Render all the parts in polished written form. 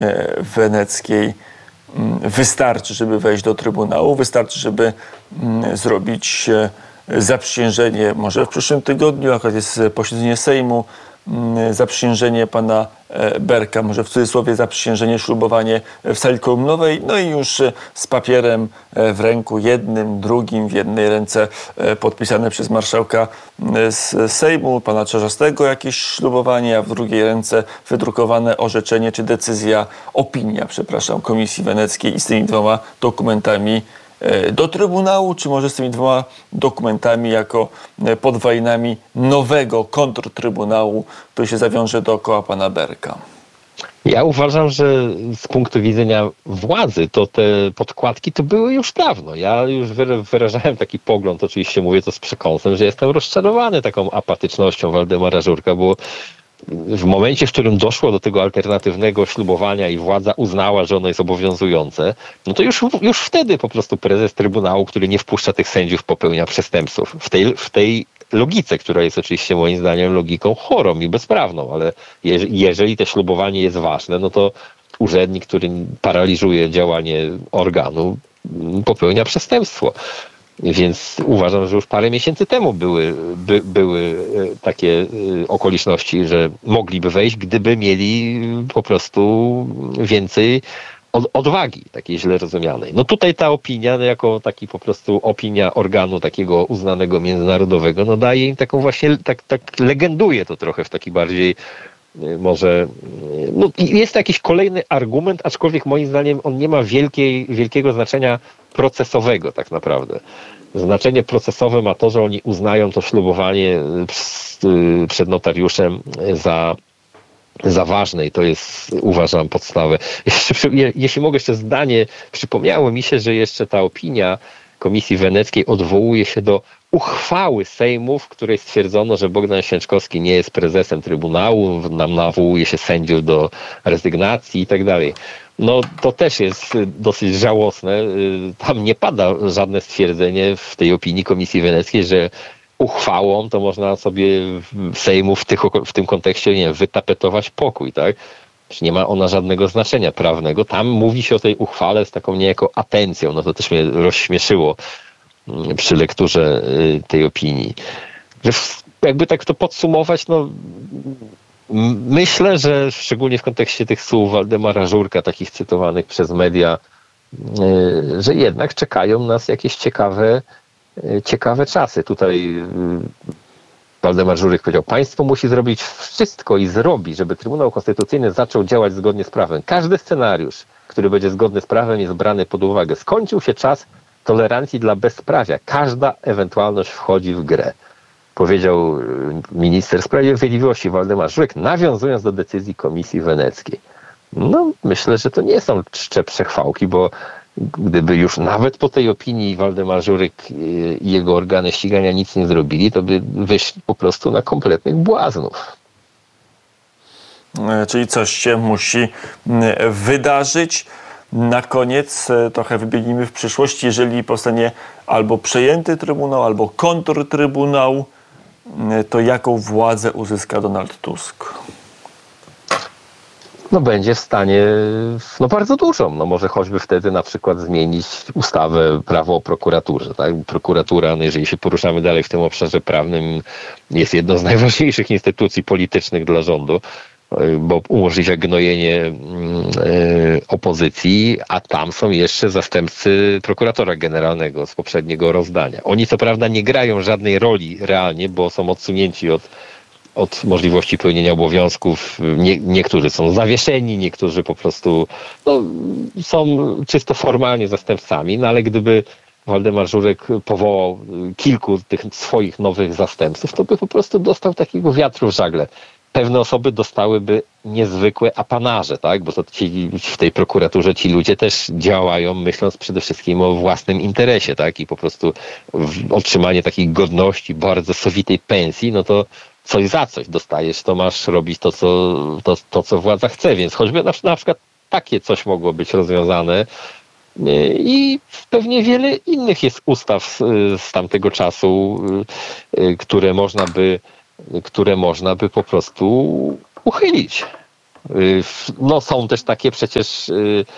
Weneckiej wystarczy, żeby wejść do Trybunału, wystarczy, żeby zrobić zaprzysiężenie, może w przyszłym tygodniu, akurat jest posiedzenie Sejmu, zaprzysiężenie pana Berka, może w cudzysłowie zaprzysiężenie, ślubowanie w sali kolumnowej, no i już z papierem w ręku, jednym, drugim, w jednej ręce podpisane przez marszałka z Sejmu, pana Czarzastego jakieś ślubowanie, a w drugiej ręce wydrukowane orzeczenie czy decyzja, opinia, Komisji Weneckiej i z tymi dwoma dokumentami do Trybunału, czy może z tymi dwoma dokumentami jako podwajnami nowego kontrtrybunału, który się zawiąże dookoła pana Berka? Ja uważam, że z punktu widzenia władzy to te podkładki to były już dawno. Ja już wyrażałem taki pogląd, oczywiście mówię to z przekąsem, że jestem rozczarowany taką apatycznością Waldemara Żurka, bo w momencie, w którym doszło do tego alternatywnego ślubowania i władza uznała, że ono jest obowiązujące, no to już wtedy po prostu prezes Trybunału, który nie wpuszcza tych sędziów, popełnia przestępstw. W tej logice, która jest oczywiście moim zdaniem logiką chorą i bezprawną, ale jeżeli to ślubowanie jest ważne, no to urzędnik, który paraliżuje działanie organu, popełnia przestępstwo. Więc uważam, że już parę miesięcy temu były takie okoliczności, że mogliby wejść, gdyby mieli po prostu więcej odwagi, takiej źle rozumianej. No tutaj ta opinia, jako taki po prostu opinia organu takiego uznanego międzynarodowego, no daje im taką właśnie, tak legenduje to trochę w taki bardziej może, no jest to jakiś kolejny argument, aczkolwiek moim zdaniem on nie ma wielkiego znaczenia procesowego tak naprawdę. Znaczenie procesowe ma to, że oni uznają to ślubowanie przed notariuszem za ważne i to jest, uważam, podstawę. Jeśli mogę jeszcze zdanie, przypomniało mi się, że jeszcze ta opinia Komisji Weneckiej odwołuje się do uchwały Sejmu, w której stwierdzono, że Bogdan Święczkowski nie jest prezesem Trybunału, nawołuje się sędziów do rezygnacji i tak dalej. No to też jest dosyć żałosne. Tam nie pada żadne stwierdzenie w tej opinii Komisji Weneckiej, że uchwałą to można sobie Sejmu w tym kontekście, nie wiem, wytapetować pokój, tak? Nie ma ona żadnego znaczenia prawnego. Tam mówi się o tej uchwale z taką niejako atencją. No to też mnie rozśmieszyło przy lekturze tej opinii. Że jakby tak to podsumować, no myślę, że szczególnie w kontekście tych słów Waldemara Żurka, takich cytowanych przez media, że jednak czekają nas jakieś ciekawe czasy. Tutaj Waldemar Żurek powiedział, państwo musi zrobić wszystko i zrobi, żeby Trybunał Konstytucyjny zaczął działać zgodnie z prawem. Każdy scenariusz, który będzie zgodny z prawem, jest brany pod uwagę. Skończył się czas tolerancji dla bezprawia. Każda ewentualność wchodzi w grę, powiedział minister sprawiedliwości Waldemar Żurek, nawiązując do decyzji Komisji Weneckiej. No, myślę, że to nie są czcze przechwałki, bo gdyby już nawet po tej opinii Waldemar Żurek i jego organy ścigania nic nie zrobili, to by wyszli po prostu na kompletnych błaznów. Czyli coś się musi wydarzyć. Na koniec trochę wybiegnijmy w przyszłość. Jeżeli powstanie albo przejęty trybunał, albo kontrtrybunał, to jaką władzę uzyska Donald Tusk? No będzie w stanie, no bardzo dużą. No może choćby wtedy na przykład zmienić ustawę, prawo o prokuraturze. Tak? Prokuratura, no jeżeli się poruszamy dalej w tym obszarze prawnym, jest jedną z najważniejszych instytucji politycznych dla rządu, bo umożliwia gnojenie opozycji, a tam są jeszcze zastępcy prokuratora generalnego z poprzedniego rozdania. Oni co prawda nie grają żadnej roli realnie, bo są odsunięci od możliwości pełnienia obowiązków. Niektórzy są zawieszeni, niektórzy po prostu są czysto formalnie zastępcami, no ale gdyby Waldemar Żurek powołał kilku tych swoich nowych zastępców, to by po prostu dostał takiego wiatru w żagle. Pewne osoby dostałyby niezwykłe apanaże, tak? Bo to w tej prokuraturze ci ludzie też działają, myśląc przede wszystkim o własnym interesie, tak? I po prostu otrzymanie takiej godności, bardzo sowitej pensji, no to coś za coś dostajesz, to masz robić to, co władza chce, więc choćby na przykład takie coś mogło być rozwiązane i pewnie wiele innych jest ustaw z tamtego czasu, które można by po prostu uchylić. No są też takie przecież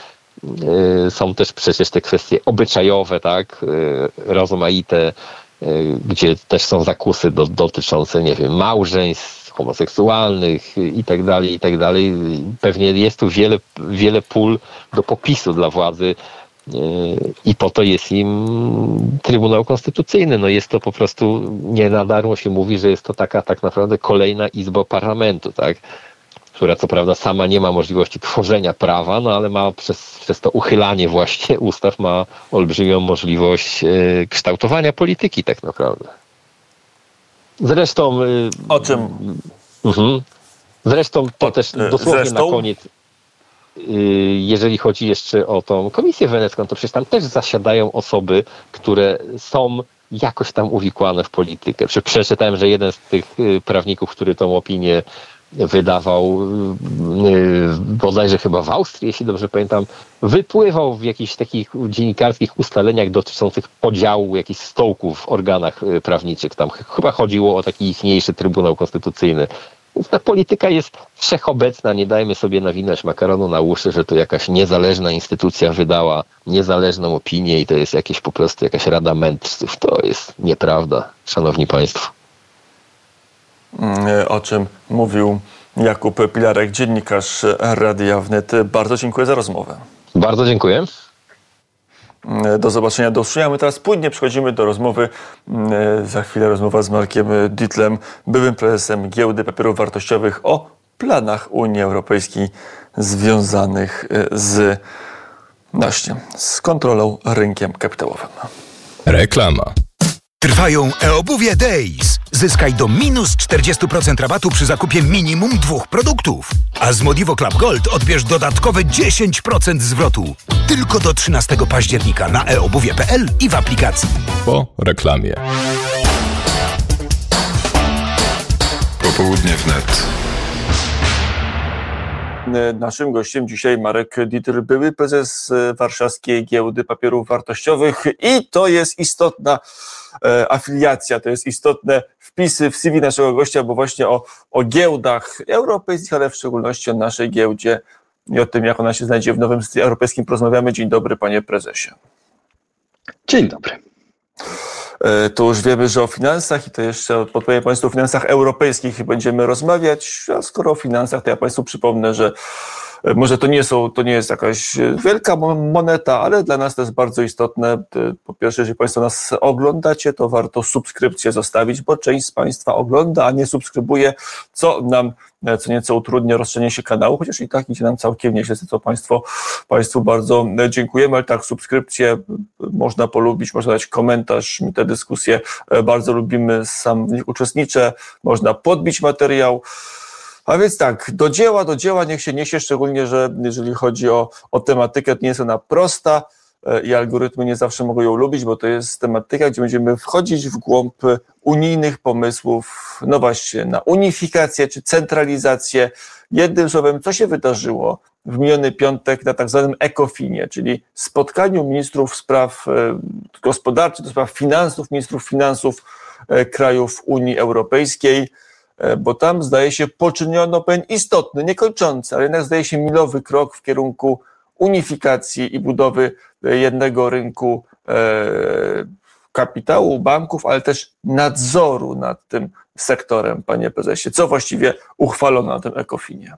te kwestie obyczajowe, tak, rozmaite, gdzie też są zakusy dotyczące, nie wiem, małżeństw homoseksualnych i tak dalej, i tak dalej. Pewnie jest tu wiele pól do popisu dla władzy i po to jest im Trybunał Konstytucyjny. No jest to po prostu, nie na darmo się mówi, że jest to taka tak naprawdę kolejna izba parlamentu, tak, która co prawda sama nie ma możliwości tworzenia prawa, no ale ma przez to uchylanie właśnie ustaw, ma olbrzymią możliwość kształtowania polityki tak naprawdę. Zresztą... O czym? Zresztą to też dosłownie na koniec, jeżeli chodzi jeszcze o tą Komisję Wenecką, to przecież tam też zasiadają osoby, które są jakoś tam uwikłane w politykę. Przeczytałem, że jeden z tych prawników, który tą opinię wydawał, bodajże chyba w Austrii, jeśli dobrze pamiętam, wypływał w jakichś takich dziennikarskich ustaleniach dotyczących podziału jakichś stołków w organach prawniczych. Tam chyba chodziło o taki ichniejszy Trybunał Konstytucyjny. Więc ta polityka jest wszechobecna, nie dajmy sobie nawinąć makaronu na uszy, że to jakaś niezależna instytucja wydała niezależną opinię i to jest jakieś po prostu jakaś rada mędrców. To jest nieprawda, szanowni państwo. O czym mówił Jakub Pilarek, dziennikarz Radia Wnet. Bardzo dziękuję za rozmowę. Bardzo dziękuję. Do zobaczenia, do usłyszenia. My teraz płynnie przechodzimy do rozmowy. Za chwilę rozmowa z Markiem Dittlem, byłym prezesem Giełdy Papierów Wartościowych, o planach Unii Europejskiej związanych z kontrolą rynkiem kapitałowym. Reklama. Trwają eObuwie Days. Zyskaj do minus 40% rabatu przy zakupie minimum 2 produktów. A z Modivo Club Gold odbierz dodatkowe 10% zwrotu. Tylko do 13 października na eobuwie.pl i w aplikacji. Po reklamie. Popołudnie wnet. Naszym gościem dzisiaj Marek Dittl, były prezes Warszawskiej Giełdy Papierów Wartościowych i to jest istotna afiliacja, to jest istotne wpisy w CV naszego gościa, bo właśnie o giełdach europejskich, ale w szczególności o naszej giełdzie i o tym, jak ona się znajdzie w nowym systemie europejskim, porozmawiamy. Dzień dobry, panie prezesie. Dzień dobry. To już wiemy, że o finansach i to jeszcze podpowiem państwu o finansach europejskich będziemy rozmawiać, a skoro o finansach, to ja państwu przypomnę, że może to nie jest jakaś wielka moneta, ale dla nas to jest bardzo istotne. Po pierwsze, jeżeli państwo nas oglądacie, to warto subskrypcję zostawić, bo część z państwa ogląda, a nie subskrybuje, co nam co nieco utrudnia rozszerzenie się kanału, chociaż i tak idzie nam całkiem nieźle, za co państwu bardzo dziękujemy, ale tak, subskrypcję można polubić, można dać komentarz, my te dyskusje bardzo lubimy, sam w nich uczestniczę, można podbić materiał. A więc tak, do dzieła niech się niesie, szczególnie, że jeżeli chodzi o tematykę, to nie jest ona prosta i algorytmy nie zawsze mogą ją lubić, bo to jest tematyka, gdzie będziemy wchodzić w głąb unijnych pomysłów, no właśnie, na unifikację czy centralizację. Jednym słowem, co się wydarzyło w miniony piątek na tak zwanym ECOFIN-ie, czyli spotkaniu ministrów spraw gospodarczych, do spraw finansów, ministrów finansów krajów Unii Europejskiej, bo tam zdaje się poczyniono pewien istotny, niekończący, ale jednak zdaje się milowy krok w kierunku unifikacji i budowy jednego rynku kapitału, banków, ale też nadzoru nad tym sektorem, panie prezesie. Co właściwie uchwalono na tym ECOFIN-ie?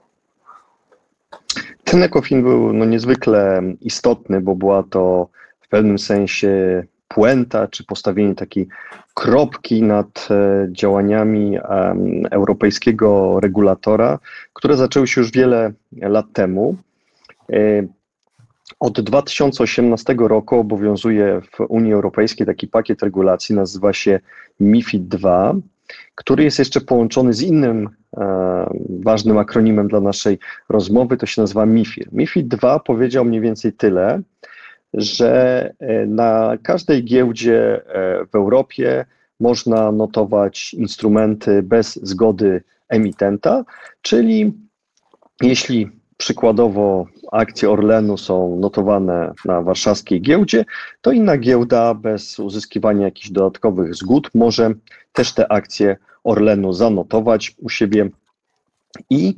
Ten ECOFIN był niezwykle istotny, bo była to w pewnym sensie puenta, czy postawienie takiej kropki nad działaniami europejskiego regulatora, które zaczęły się już wiele lat temu. Od 2018 roku obowiązuje w Unii Europejskiej taki pakiet regulacji, nazywa się MiFID II, który jest jeszcze połączony z innym ważnym akronimem dla naszej rozmowy, to się nazywa MiFIR. MiFID II powiedział mniej więcej tyle, że na każdej giełdzie w Europie można notować instrumenty bez zgody emitenta, czyli jeśli przykładowo akcje Orlenu są notowane na warszawskiej giełdzie, to inna giełda bez uzyskiwania jakichś dodatkowych zgód może też te akcje Orlenu zanotować u siebie i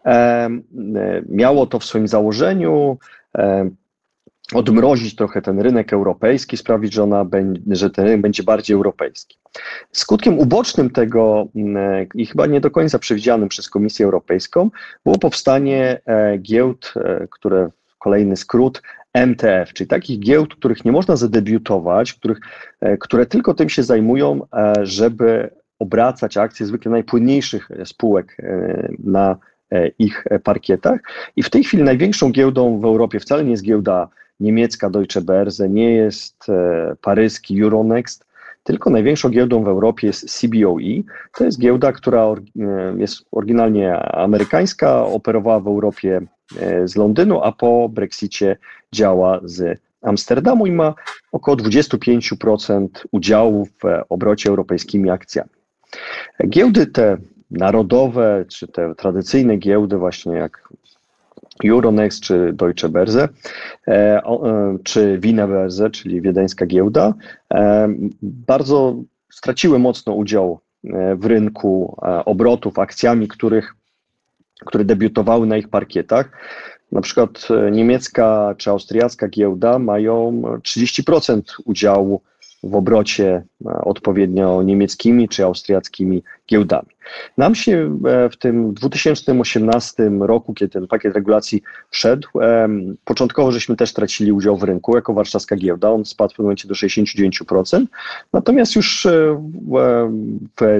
miało to w swoim założeniu odmrozić trochę ten rynek europejski, sprawić, że ten rynek będzie bardziej europejski. Skutkiem ubocznym tego i chyba nie do końca przewidzianym przez Komisję Europejską było powstanie giełd, kolejny skrót, MTF, czyli takich giełd, których nie można zadebiutować, które tylko tym się zajmują, żeby obracać akcje zwykle najpłynniejszych spółek na ich parkietach. I w tej chwili największą giełdą w Europie wcale nie jest giełda niemiecka Deutsche Börse, nie jest paryski Euronext, tylko największą giełdą w Europie jest CBOE. To jest giełda, która jest oryginalnie amerykańska, operowała w Europie z Londynu, a po Brexicie działa z Amsterdamu i ma około 25% udziału w obrocie europejskimi akcjami. Giełdy te narodowe, czy te tradycyjne giełdy właśnie jak Euronext, czy Deutsche Börse, czy Wiener Börse, czyli wiedeńska giełda, bardzo straciły mocno udział w rynku obrotów akcjami, które debiutowały na ich parkietach. Na przykład niemiecka czy austriacka giełda mają 30% udziału w obrocie odpowiednio niemieckimi czy austriackimi giełdami. Nam się w tym 2018 roku, kiedy ten pakiet regulacji wszedł, początkowo żeśmy też tracili udział w rynku jako warszawska giełda, on spadł w pewnym momencie do 69%, natomiast już w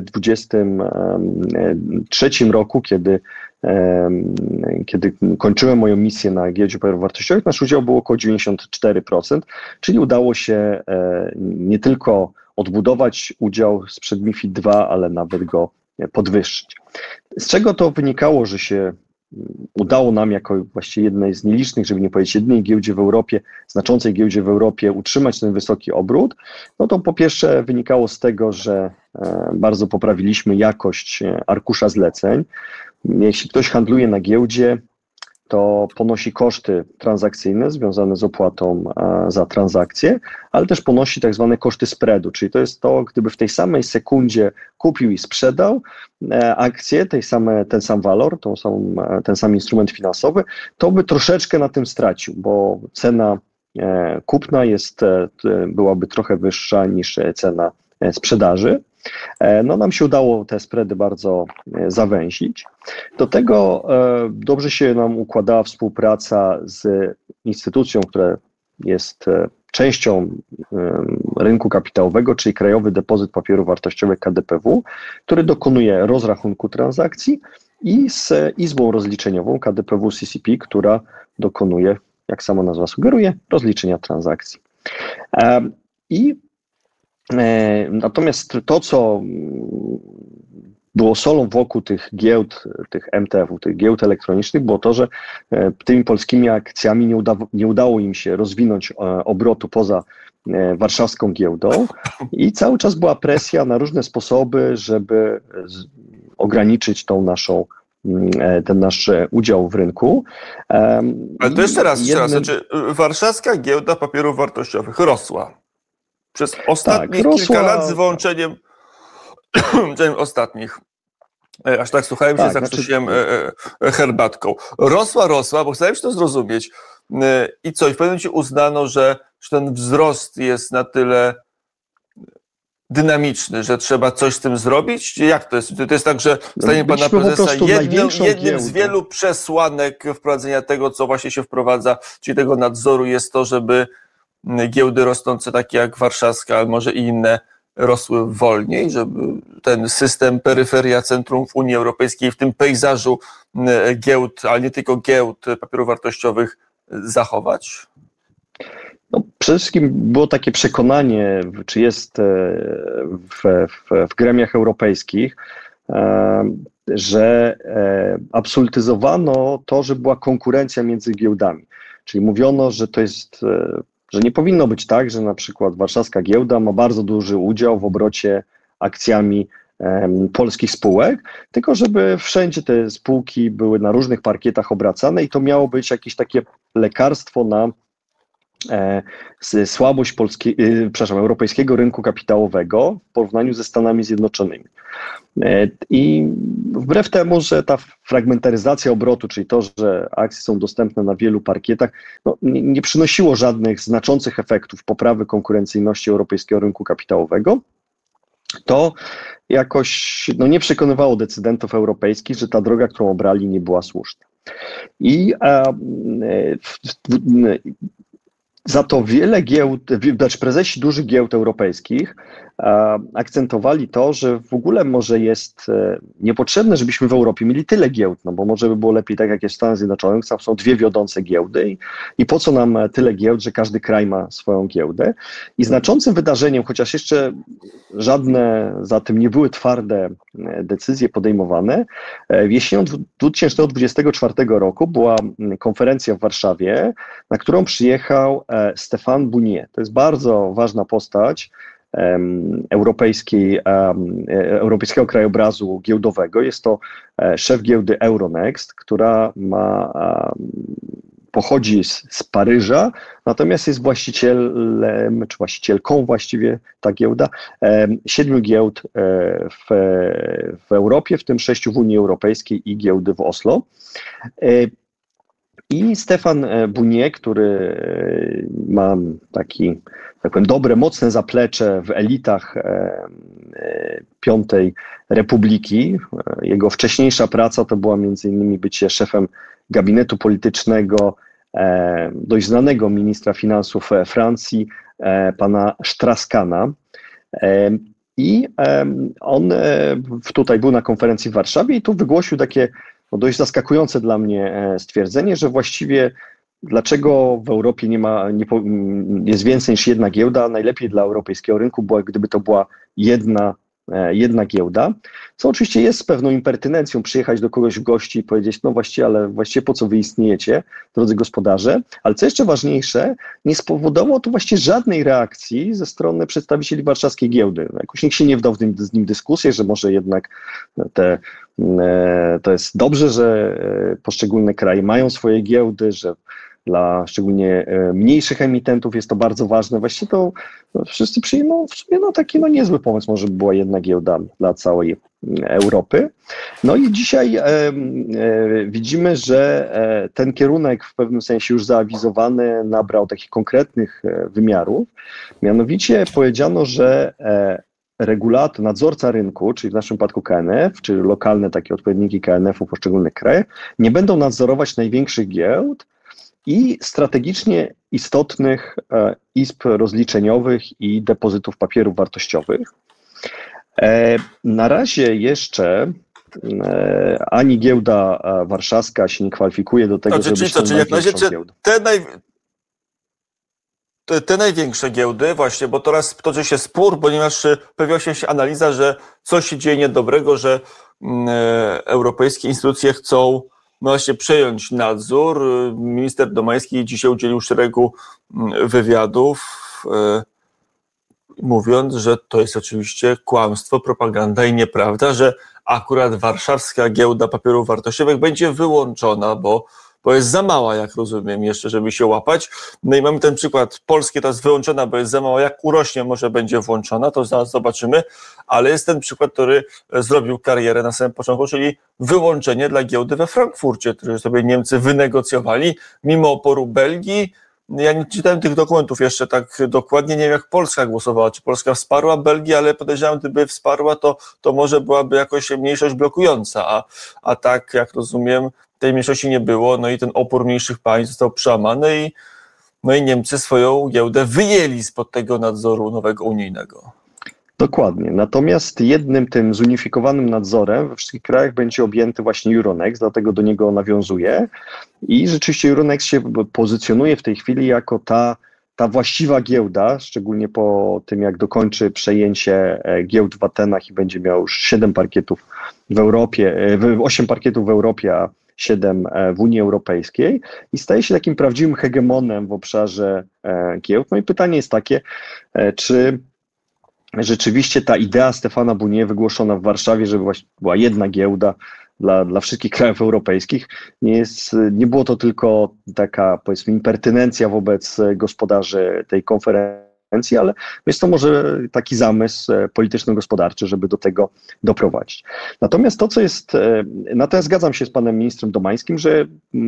2023 roku, kiedy kończyłem moją misję na giełdzie papierów wartościowych, nasz udział był około 94%, czyli udało się nie tylko odbudować udział sprzed MiFID II, ale nawet go podwyższyć. Z czego to wynikało, że się udało nam jako właściwie jednej z nielicznych, żeby nie powiedzieć jednej giełdzie w Europie, znaczącej giełdzie w Europie utrzymać ten wysoki obrót? No to po pierwsze wynikało z tego, że bardzo poprawiliśmy jakość arkusza zleceń. Jeśli ktoś handluje na giełdzie, to ponosi koszty transakcyjne związane z opłatą za transakcję, ale też ponosi tak zwane koszty spreadu, czyli to jest to, gdyby w tej samej sekundzie kupił i sprzedał akcję, ten sam walor, ten sam instrument finansowy, to by troszeczkę na tym stracił, bo cena kupna byłaby trochę wyższa niż cena sprzedaży. No nam się udało te spready bardzo zawęzić. Do tego dobrze się nam układała współpraca z instytucją, która jest częścią rynku kapitałowego, czyli Krajowy Depozyt Papierów Wartościowych KDPW, który dokonuje rozrachunku transakcji i z Izbą Rozliczeniową KDPW CCP, która dokonuje, jak sama nazwa sugeruje, rozliczenia transakcji. Natomiast to, co było solą wokół tych giełd, tych MTF-ów, tych giełd elektronicznych, było to, że tymi polskimi akcjami nie udało im się rozwinąć obrotu poza warszawską giełdą i cały czas była presja na różne sposoby, żeby ograniczyć ten nasz udział w rynku. Ale to jeszcze raz, znaczy warszawska giełda papierów wartościowych rosła. Przez ostatnich kilka lat z wyłączeniem ostatnich. Aż tak słuchałem się, zakrztusiłem herbatką. Rosła, bo chciałem się to zrozumieć. I coś, w pewnym momencie uznano, że ten wzrost jest na tyle dynamiczny, że trzeba coś z tym zrobić? Jak to jest? To jest tak, że zdaniem pana prezesa jednym z wielu przesłanek wprowadzenia tego, co właśnie się wprowadza, czyli tego nadzoru jest to, żeby giełdy rosnące takie jak warszawska, ale może i inne rosły wolniej, żeby ten system peryferia centrum w Unii Europejskiej w tym pejzażu giełd, ale nie tylko giełd papierów wartościowych zachować? No, przede wszystkim było takie przekonanie, czy jest w gremiach europejskich, że absolutyzowano to, że była konkurencja między giełdami. Czyli mówiono, że to jest, że nie powinno być tak, że na przykład warszawska giełda ma bardzo duży udział w obrocie akcjami polskich spółek, tylko żeby wszędzie te spółki były na różnych parkietach obracane i to miało być jakieś takie lekarstwo na słabość europejskiego rynku kapitałowego w porównaniu ze Stanami Zjednoczonymi. I wbrew temu, że ta fragmentaryzacja obrotu, czyli to, że akcje są dostępne na wielu parkietach, nie przynosiło żadnych znaczących efektów poprawy konkurencyjności europejskiego rynku kapitałowego, to jakoś nie przekonywało decydentów europejskich, że ta droga, którą obrali, nie była słuszna. I za to wiele prezesi dużych giełd europejskich akcentowali to, że w ogóle może jest niepotrzebne, żebyśmy w Europie mieli tyle giełd, bo może by było lepiej tak, jak jest w Stanach Zjednoczonych, tam są 2 wiodące giełdy i po co nam tyle giełd, że każdy kraj ma swoją giełdę. I znaczącym wydarzeniem, chociaż jeszcze żadne za tym nie były twarde decyzje podejmowane, jesienią 2024 roku była konferencja w Warszawie, na którą przyjechał Stéphane Bounier. To jest bardzo ważna postać europejskiego krajobrazu giełdowego. Jest to szef giełdy Euronext, która pochodzi z Paryża, natomiast jest właścicielem, czy właścicielką właściwie ta giełda, 7 giełd w Europie, w tym 6 w Unii Europejskiej i giełdy w Oslo. I Stéphane Bounier, który ma tak powiem, dobre, mocne zaplecze w elitach Piątej Republiki. Jego wcześniejsza praca to była między innymi bycie szefem gabinetu politycznego dość znanego ministra finansów Francji, pana Strauss-Kahna. I on tutaj był na konferencji w Warszawie i tu wygłosił takie dość zaskakujące dla mnie stwierdzenie, że właściwie dlaczego w Europie jest więcej niż jedna giełda, najlepiej dla europejskiego rynku było, gdyby to była jedna giełda, co oczywiście jest z pewną impertynencją przyjechać do kogoś w gości i powiedzieć, ale właściwie po co wy istniejecie, drodzy gospodarze, ale co jeszcze ważniejsze, nie spowodowało to właściwie żadnej reakcji ze strony przedstawicieli warszawskiej giełdy. Jakoś nikt się nie wdał z nim dyskusję, że może jednak to jest dobrze, że poszczególne kraje mają swoje giełdy, że dla szczególnie mniejszych emitentów jest to bardzo ważne. Właściwie to wszyscy przyjmą w sumie taki niezły pomysł, może by była jedna giełda dla całej Europy. No i dzisiaj widzimy, że ten kierunek w pewnym sensie już zaawizowany nabrał takich konkretnych wymiarów. Mianowicie powiedziano, że regulator, nadzorca rynku, czyli w naszym przypadku KNF, czy lokalne takie odpowiedniki KNF-u w poszczególnych krajach, nie będą nadzorować największych giełd i strategicznie istotnych izb rozliczeniowych i depozytów papierów wartościowych. Na razie jeszcze ani giełda warszawska się nie kwalifikuje do tego, żeby być największą giełdą. Te największe giełdy właśnie, bo teraz toczy się spór, ponieważ pojawiła się analiza, że coś się dzieje niedobrego, że europejskie instytucje chcą właśnie przejąć nadzór. Minister Domański dzisiaj udzielił szeregu wywiadów, mówiąc, że to jest oczywiście kłamstwo, propaganda i nieprawda, że akurat warszawska giełda papierów wartościowych będzie wyłączona, bo jest za mała, jak rozumiem, jeszcze, żeby się łapać. No i mamy ten przykład, Polskie to jest wyłączona, bo jest za mała, jak urośnie, może będzie włączona, to zaraz zobaczymy, ale jest ten przykład, który zrobił karierę na samym początku, czyli wyłączenie dla giełdy we Frankfurcie, które sobie Niemcy wynegocjowali, mimo oporu Belgii. Ja nie czytałem tych dokumentów jeszcze tak dokładnie, nie wiem jak Polska głosowała, czy Polska wsparła Belgię, ale podejrzewam, gdyby wsparła, to może byłaby jakoś mniejszość blokująca, a tak jak rozumiem, tej mniejszości nie było, no i ten opór mniejszych państw został przełamany i Niemcy swoją giełdę wyjęli spod tego nadzoru nowego unijnego. Dokładnie. Natomiast jednym tym zunifikowanym nadzorem we wszystkich krajach będzie objęty właśnie Euronext, dlatego do niego nawiązuje i rzeczywiście Euronext się pozycjonuje w tej chwili jako ta właściwa giełda, szczególnie po tym, jak dokończy przejęcie giełd w Atenach i będzie miał już 7 parkietów w Europie, 8 parkietów w Europie, a 7 w Unii Europejskiej i staje się takim prawdziwym hegemonem w obszarze giełd. No i pytanie jest takie, czy rzeczywiście ta idea Stéphana Bounier wygłoszona w Warszawie, żeby była jedna giełda, dla wszystkich krajów europejskich. Nie było to tylko taka, powiedzmy, impertynencja wobec gospodarzy tej konferencji, ale jest to może taki zamysł polityczno-gospodarczy, żeby do tego doprowadzić. Natomiast natomiast zgadzam się z panem ministrem Domańskim, że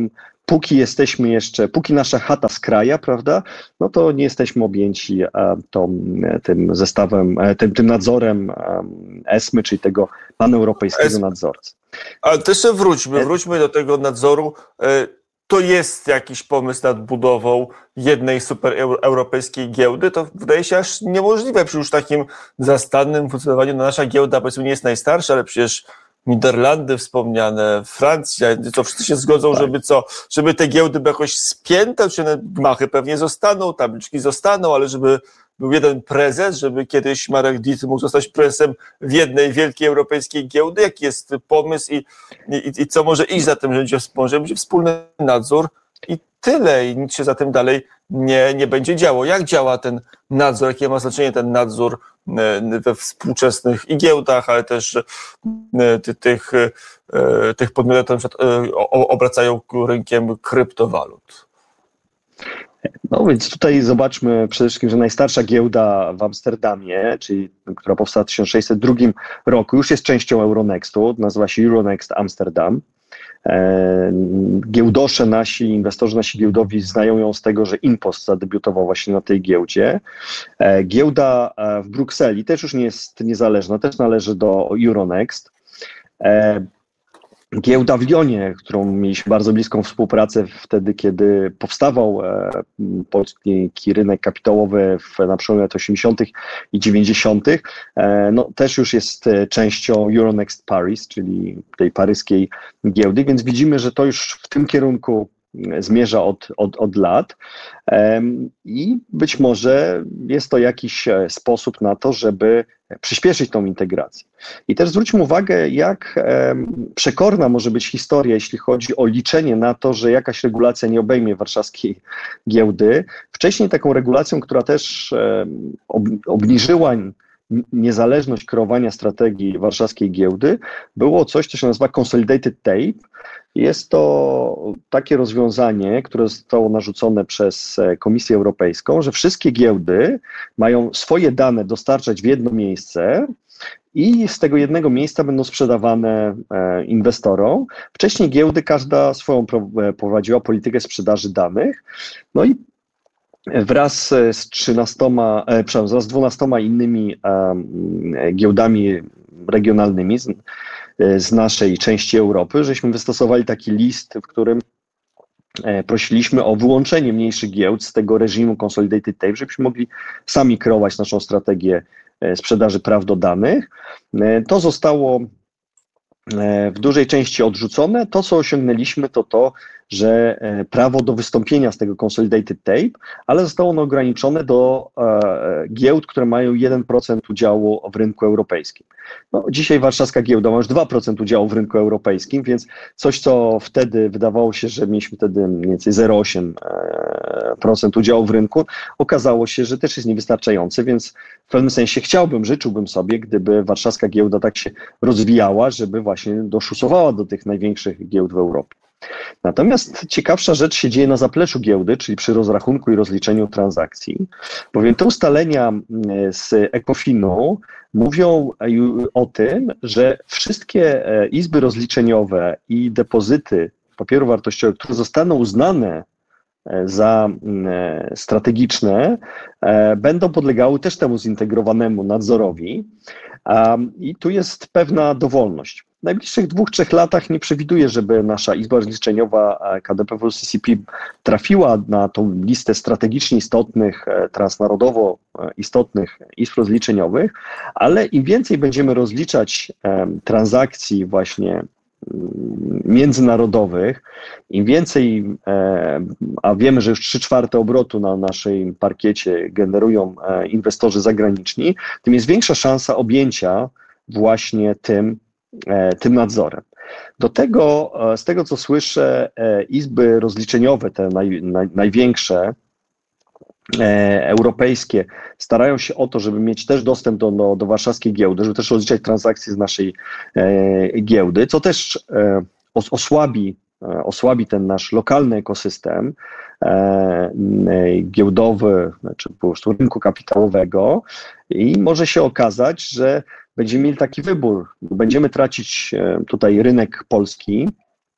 póki nasza chata skraja, prawda, no to nie jesteśmy objęci tym zestawem, tym nadzorem ESMY, czyli tego paneuropejskiego nadzorcy. Ale też wróćmy do tego nadzoru. To jest jakiś pomysł nad budową jednej supereuropejskiej giełdy, to wydaje się aż niemożliwe przy już takim zastannym funkcjonowaniu. No, nasza giełda, powiedzmy, nie jest najstarsza, ale przecież Niderlandy wspomniane, Francja, to wszyscy się zgodzą, żeby te giełdy były jakoś spięte, czy gmachy pewnie zostaną, tabliczki zostaną, ale żeby był jeden prezes, żeby kiedyś Marek Dietl mógł zostać prezesem w jednej wielkiej europejskiej giełdy. Jaki jest pomysł i co może iść za tym, że będzie wspólny nadzór i tyle, i nic się za tym dalej nie będzie działo. Jak działa ten nadzór, jakie ma znaczenie ten nadzór we współczesnych i giełdach, ale też tych podmiotów, które obracają rynkiem kryptowalut? No więc tutaj zobaczmy przede wszystkim, że najstarsza giełda w Amsterdamie, czyli która powstała w 1602 roku, już jest częścią Euronextu, nazywa się Euronext Amsterdam. Giełdosze nasi, inwestorzy nasi giełdowi znają ją z tego, że Impost zadebiutował właśnie na tej giełdzie. Giełda w Brukseli też już nie jest niezależna, też należy do Euronext. Giełda w Lyonie, którą mieliśmy bardzo bliską współpracę wtedy, kiedy powstawał polski rynek kapitałowy na przełomie lat 80. i 90., no, też już jest częścią Euronext Paris, czyli tej paryskiej giełdy, więc widzimy, że to już w tym kierunku zmierza od lat i być może jest to jakiś sposób na to, żeby przyspieszyć tą integrację. I też zwróćmy uwagę, jak przekorna może być historia, jeśli chodzi o liczenie na to, że jakaś regulacja nie obejmie warszawskiej giełdy. Wcześniej taką regulacją, która też obniżyła niezależność kreowania strategii warszawskiej giełdy, było coś, co się nazywa Consolidated Tape. Jest to takie rozwiązanie, które zostało narzucone przez Komisję Europejską, że wszystkie giełdy mają swoje dane dostarczać w jedno miejsce i z tego jednego miejsca będą sprzedawane inwestorom. Wcześniej giełdy, każda swoją prowadziła politykę sprzedaży danych, no i wraz z 12 innymi giełdami regionalnymi z naszej części Europy, żeśmy wystosowali taki list, w którym prosiliśmy o wyłączenie mniejszych giełd z tego reżimu Consolidated Tape, żebyśmy mogli sami kreować naszą strategię sprzedaży praw do danych. To zostało w dużej części odrzucone. To, co osiągnęliśmy, to, że prawo do wystąpienia z tego Consolidated Tape, ale zostało ono ograniczone do giełd, które mają 1% udziału w rynku europejskim. No, dzisiaj warszawska giełda ma już 2% udziału w rynku europejskim, więc coś, co wtedy wydawało się, że mieliśmy wtedy mniej więcej 0,8% udziału w rynku, okazało się, że też jest niewystarczające, więc w pewnym sensie życzyłbym sobie, gdyby warszawska giełda tak się rozwijała, żeby właśnie doszusowała do tych największych giełd w Europie. Natomiast ciekawsza rzecz się dzieje na zapleczu giełdy, czyli przy rozrachunku i rozliczeniu transakcji, bowiem te ustalenia z ECOFIN-u mówią o tym, że wszystkie izby rozliczeniowe i depozyty papierów wartościowych, które zostaną uznane za strategiczne, będą podlegały też temu zintegrowanemu nadzorowi i tu jest pewna dowolność. W najbliższych 2-3 latach nie przewiduję, żeby nasza izba rozliczeniowa KDPW-CCP trafiła na tą listę strategicznie istotnych, transnarodowo istotnych izb rozliczeniowych, ale im więcej będziemy rozliczać transakcji właśnie międzynarodowych, im więcej, a wiemy, że już 3/4 obrotu na naszym parkiecie generują inwestorzy zagraniczni, tym jest większa szansa objęcia właśnie tym nadzorem. Do tego, z tego co słyszę, izby rozliczeniowe, te największe, europejskie starają się o to, żeby mieć też dostęp do warszawskiej giełdy, żeby też rozliczać transakcje z naszej giełdy, co też osłabi ten nasz lokalny ekosystem giełdowy, czy po prostu rynku kapitałowego i może się okazać, że będziemy mieli taki wybór. Będziemy tracić tutaj rynek polski,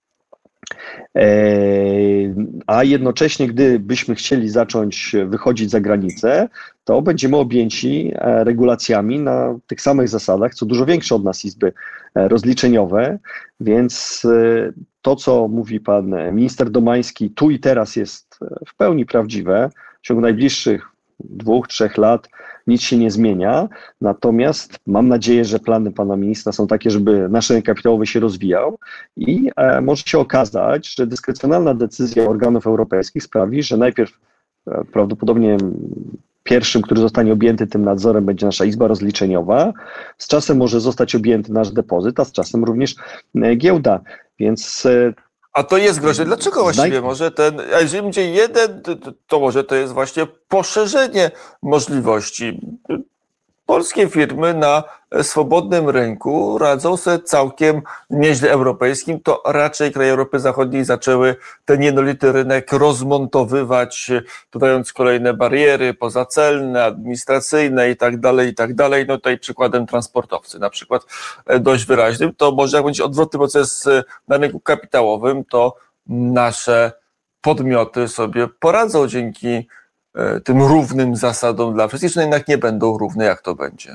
a jednocześnie, gdybyśmy chcieli zacząć wychodzić za granicę, to będziemy objęci regulacjami na tych samych zasadach, co dużo większe od nas izby rozliczeniowe, więc to, co mówi pan minister Domański tu i teraz jest w pełni prawdziwe. W ciągu najbliższych 2-3 lat nic się nie zmienia, natomiast mam nadzieję, że plany pana ministra są takie, żeby nasz rynek kapitałowy się rozwijał i może się okazać, że dyskrecjonalna decyzja organów europejskich sprawi, że najpierw prawdopodobnie pierwszym, który zostanie objęty tym nadzorem, będzie nasza izba rozliczeniowa, z czasem może zostać objęty nasz depozyt, a z czasem również giełda, więc... A to jest groźne. Dlaczego właściwie może a jeżeli będzie jeden, to może to jest właśnie poszerzenie możliwości. Polskie firmy na swobodnym rynku radzą sobie całkiem nieźle europejskim, to raczej kraje Europy Zachodniej zaczęły ten jednolity rynek rozmontowywać, dodając kolejne bariery pozacelne, administracyjne i tak dalej. No tutaj przykładem transportowcy na przykład dość wyraźnym. To może jak będzie odwrotny proces na rynku kapitałowym, to nasze podmioty sobie poradzą dzięki tym równym zasadom dla wszystkich, czy jednak nie będą równe, jak to będzie?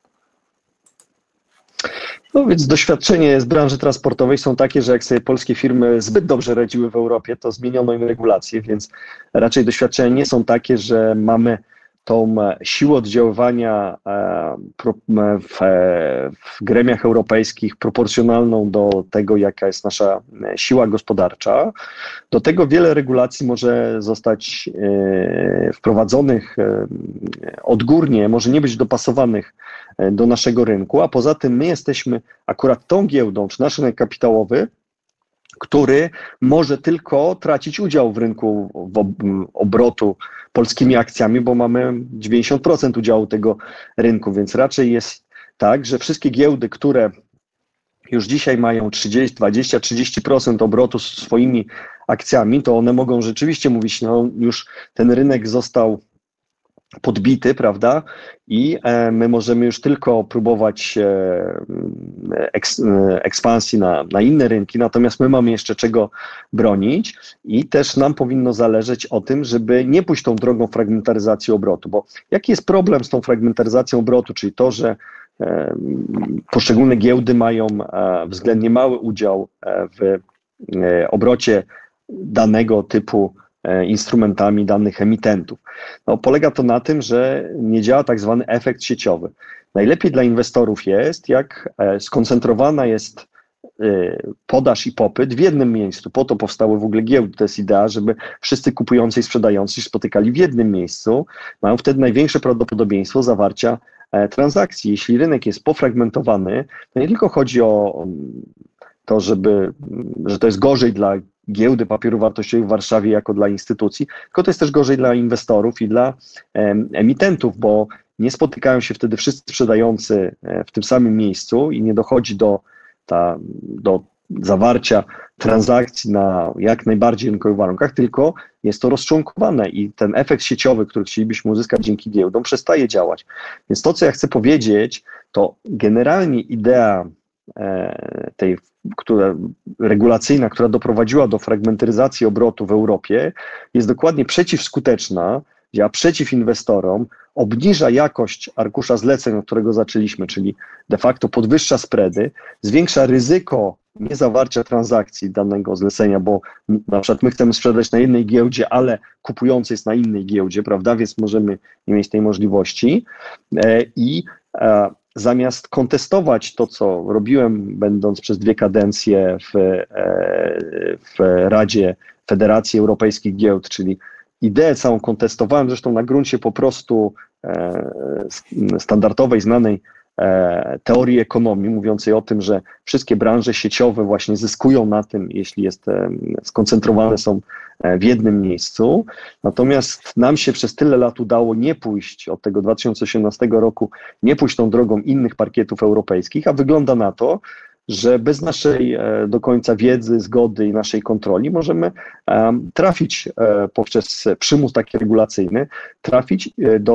No więc doświadczenie z branży transportowej są takie, że jak sobie polskie firmy zbyt dobrze radziły w Europie, to zmieniono im regulacje, więc raczej doświadczenia nie są takie, że mamy tą siłę oddziaływania w gremiach europejskich proporcjonalną do tego, jaka jest nasza siła gospodarcza. Do tego wiele regulacji może zostać wprowadzonych odgórnie, może nie być dopasowanych do naszego rynku, a poza tym my jesteśmy akurat tą giełdą, czy nasz rynek kapitałowy, który może tylko tracić udział w rynku obrotu polskimi akcjami, bo mamy 90% udziału tego rynku, więc raczej jest tak, że wszystkie giełdy, które już dzisiaj mają 20-30% obrotu swoimi akcjami, to one mogą rzeczywiście mówić, no już ten rynek został podbity, prawda? I my możemy już tylko próbować ekspansji na inne rynki, natomiast my mamy jeszcze czego bronić i też nam powinno zależeć o tym, żeby nie pójść tą drogą fragmentaryzacji obrotu, bo jaki jest problem z tą fragmentaryzacją obrotu, czyli to, że poszczególne giełdy mają względnie mały udział w obrocie danego typu instrumentami danych emitentów. No, polega to na tym, że nie działa tak zwany efekt sieciowy. Najlepiej dla inwestorów jest, jak skoncentrowana jest podaż i popyt w jednym miejscu. Po to powstały w ogóle giełdy. To jest idea, żeby wszyscy kupujący i sprzedający się spotykali w jednym miejscu. Mają wtedy największe prawdopodobieństwo zawarcia transakcji. Jeśli rynek jest pofragmentowany, to nie tylko chodzi o to, że to jest gorzej dla giełdy papierów wartościowych w Warszawie jako dla instytucji, tylko to jest też gorzej dla inwestorów i dla emitentów, bo nie spotykają się wtedy wszyscy sprzedający w tym samym miejscu i nie dochodzi do zawarcia transakcji na jak najbardziej rynkowych warunkach, tylko jest to rozczłonkowane i ten efekt sieciowy, który chcielibyśmy uzyskać dzięki giełdom, przestaje działać. Więc to, co ja chcę powiedzieć, to generalnie idea regulacyjna, która doprowadziła do fragmentaryzacji obrotu w Europie, jest dokładnie przeciwskuteczna, działa przeciw inwestorom, obniża jakość arkusza zleceń, od którego zaczęliśmy, czyli de facto podwyższa spready, zwiększa ryzyko niezawarcia transakcji danego zlecenia, bo na przykład my chcemy sprzedać na jednej giełdzie, ale kupujący jest na innej giełdzie, prawda, więc możemy nie mieć tej możliwości i zamiast kontestować to, co robiłem, będąc przez 2 kadencje w Radzie Federacji Europejskich Giełd, czyli ideę całą kontestowałem, zresztą na gruncie po prostu standardowej, znanej teorii ekonomii, mówiącej o tym, że wszystkie branże sieciowe właśnie zyskują na tym, jeśli skoncentrowane są w jednym miejscu. Natomiast nam się przez tyle lat udało nie pójść od tego 2018 roku, nie pójść tą drogą innych parkietów europejskich, a wygląda na to, że bez naszej do końca wiedzy, zgody i naszej kontroli możemy trafić poprzez przymus taki regulacyjny, trafić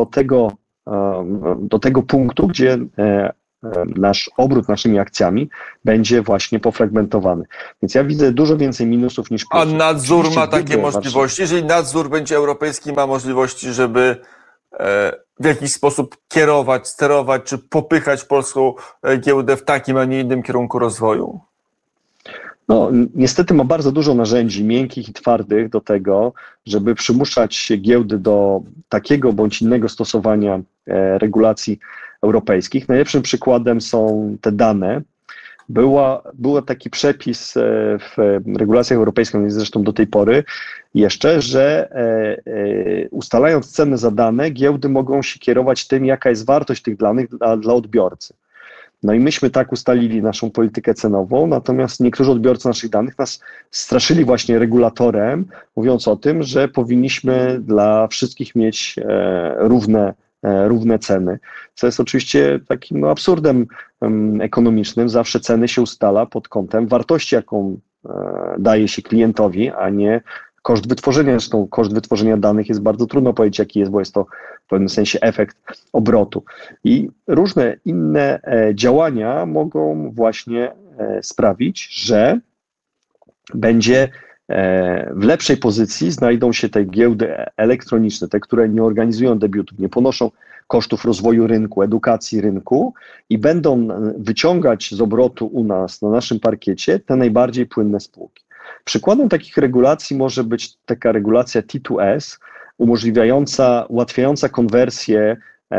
do tego punktu, gdzie nasz obrót naszymi akcjami będzie właśnie pofragmentowany. Więc ja widzę dużo więcej minusów niż plusów. A nadzór Oczywiście ma takie możliwości? Jeżeli nadzór będzie europejski, ma możliwości, żeby w jakiś sposób kierować, sterować czy popychać polską giełdę w takim, a nie innym kierunku rozwoju? No, niestety ma bardzo dużo narzędzi miękkich i twardych do tego, żeby przymuszać giełdy do takiego bądź innego stosowania regulacji europejskich. Najlepszym przykładem są te dane. Był taki przepis w regulacjach europejskich, jest zresztą do tej pory jeszcze, że ustalając cenę za dane, giełdy mogą się kierować tym, jaka jest wartość tych danych dla odbiorcy. No i myśmy tak ustalili naszą politykę cenową, natomiast niektórzy odbiorcy naszych danych nas straszyli właśnie regulatorem, mówiąc o tym, że powinniśmy dla wszystkich mieć równe ceny, co jest oczywiście takim absurdem ekonomicznym. Zawsze ceny się ustala pod kątem wartości, jaką daje się klientowi, a nie koszt wytworzenia. Zresztą koszt wytworzenia danych jest bardzo trudno powiedzieć, jaki jest, bo jest to w pewnym sensie efekt obrotu. I różne inne działania mogą właśnie sprawić, że będzie w lepszej pozycji znajdą się te giełdy elektroniczne, te, które nie organizują debiutów, nie ponoszą kosztów rozwoju rynku, edukacji rynku i będą wyciągać z obrotu u nas, na naszym parkiecie, te najbardziej płynne spółki. Przykładem takich regulacji może być taka regulacja T2S, ułatwiająca konwersję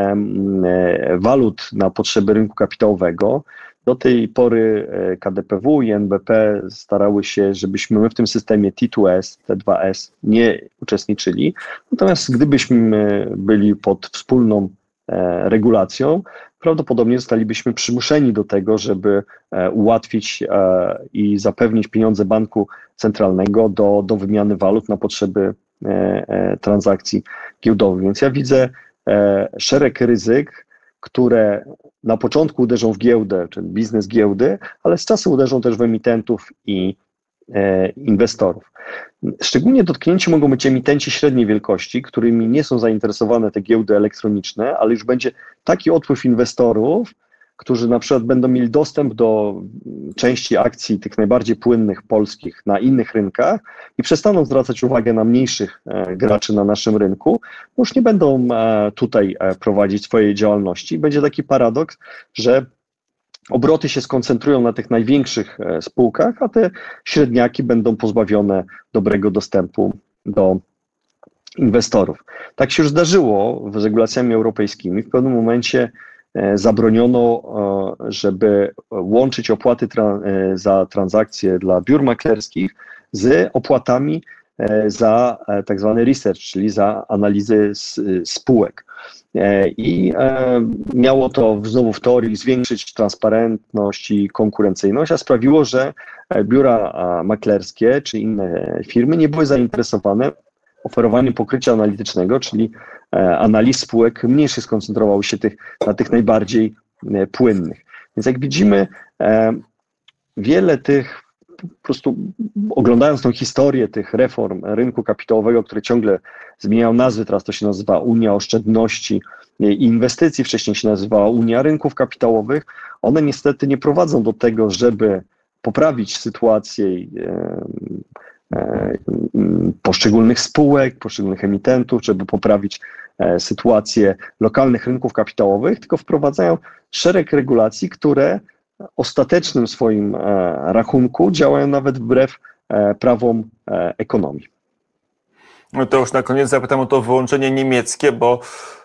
walut na potrzeby rynku kapitałowego. Do tej pory KDPW i NBP starały się, żebyśmy my w tym systemie T2S, T2S nie uczestniczyli. Natomiast gdybyśmy byli pod wspólną regulacją, prawdopodobnie zostalibyśmy przymuszeni do tego, żeby ułatwić i zapewnić pieniądze banku centralnego do wymiany walut na potrzeby transakcji giełdowych. Więc ja widzę szereg ryzyk, które na początku uderzą w giełdę, czyli biznes giełdy, ale z czasem uderzą też w emitentów i inwestorów. Szczególnie dotknięci mogą być emitenci średniej wielkości, którymi nie są zainteresowane te giełdy elektroniczne, ale już będzie taki odpływ inwestorów, którzy na przykład będą mieli dostęp do części akcji tych najbardziej płynnych polskich na innych rynkach i przestaną zwracać uwagę na mniejszych graczy na naszym rynku, już nie będą tutaj prowadzić swojej działalności. Będzie taki paradoks, że obroty się skoncentrują na tych największych spółkach, a te średniaki będą pozbawione dobrego dostępu do inwestorów. Tak się już zdarzyło z regulacjami europejskimi. W pewnym momencie zabroniono, żeby łączyć opłaty za transakcje dla biur maklerskich z opłatami za tak zwany research, czyli za analizy spółek. I miało to znowu w teorii zwiększyć transparentność i konkurencyjność, a sprawiło, że biura maklerskie czy inne firmy nie były zainteresowane oferowaniem pokrycia analitycznego, czyli analiz spółek mniej się skoncentrowały się na tych najbardziej płynnych. Więc jak widzimy, wiele tych, po prostu oglądając tą historię tych reform rynku kapitałowego, które ciągle zmieniają nazwy, teraz to się nazywa Unia Oszczędności i Inwestycji, wcześniej się nazywała Unia Rynków Kapitałowych, one niestety nie prowadzą do tego, żeby poprawić sytuację poszczególnych spółek, poszczególnych emitentów, żeby poprawić sytuację lokalnych rynków kapitałowych, tylko wprowadzają szereg regulacji, które ostatecznym swoim rachunku działają nawet wbrew prawom ekonomii. No to już na koniec zapytam o to wyłączenie niemieckie, bo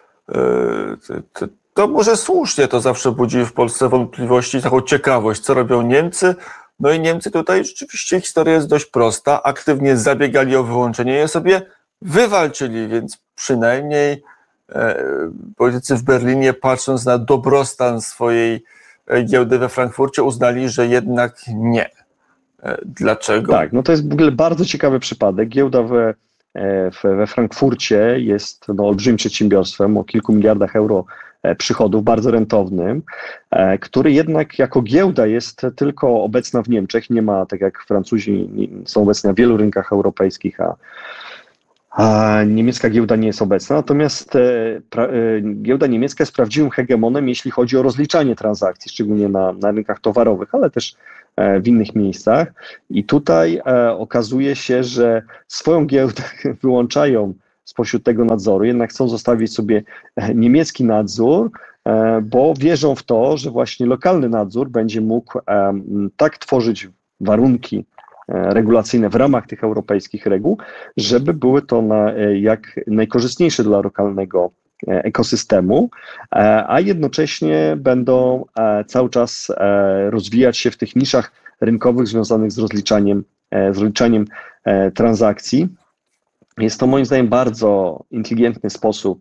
to może słusznie, to zawsze budzi w Polsce wątpliwości, taką ciekawość, co robią Niemcy. No i Niemcy tutaj rzeczywiście historia jest dość prosta, aktywnie zabiegali o wyłączenie, je sobie wywalczyli, więc przynajmniej politycy w Berlinie, patrząc na dobrostan swojej giełdy we Frankfurcie, uznali, że jednak nie. Dlaczego? Tak, no to jest w ogóle bardzo ciekawy przypadek. Giełda we Frankfurcie jest olbrzymim przedsiębiorstwem o kilku miliardach euro przychodów, bardzo rentownym, który jednak jako giełda jest tylko obecna w Niemczech. Nie ma, tak jak Francuzi są obecni na wielu rynkach europejskich, a niemiecka giełda nie jest obecna. Natomiast giełda niemiecka jest prawdziwym hegemonem, jeśli chodzi o rozliczanie transakcji, szczególnie na rynkach towarowych, ale też w innych miejscach. I tutaj okazuje się, że swoją giełdę wyłączają spośród tego nadzoru, jednak chcą zostawić sobie niemiecki nadzór, bo wierzą w to, że właśnie lokalny nadzór będzie mógł tak tworzyć warunki regulacyjne w ramach tych europejskich reguł, żeby były to jak najkorzystniejsze dla lokalnego ekosystemu, a jednocześnie będą cały czas rozwijać się w tych niszach rynkowych związanych z rozliczaniem transakcji. Jest to moim zdaniem bardzo inteligentny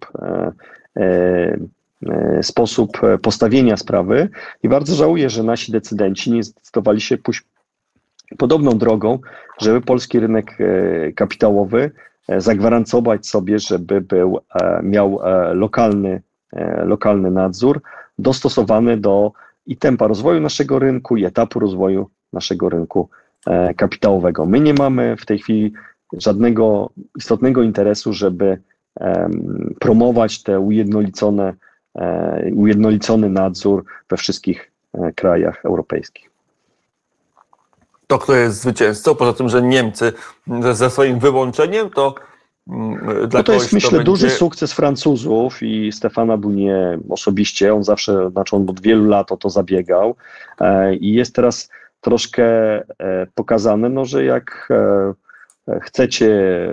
sposób postawienia sprawy i bardzo żałuję, że nasi decydenci nie zdecydowali się pójść podobną drogą, żeby polski rynek kapitałowy zagwarantować sobie, żeby miał lokalny nadzór dostosowany do i tempa rozwoju naszego rynku, i etapu rozwoju naszego rynku kapitałowego. My nie mamy w tej chwili żadnego istotnego interesu, żeby promować te ujednolicony nadzór we wszystkich krajach europejskich. To kto jest zwycięzcą? Poza tym, że Niemcy ze swoim wyłączeniem, to dla to jest, myślę, będzie... duży sukces Francuzów i Stefana Bounie osobiście. On zawsze, on od wielu lat o to zabiegał i jest teraz troszkę pokazane, że jak chcecie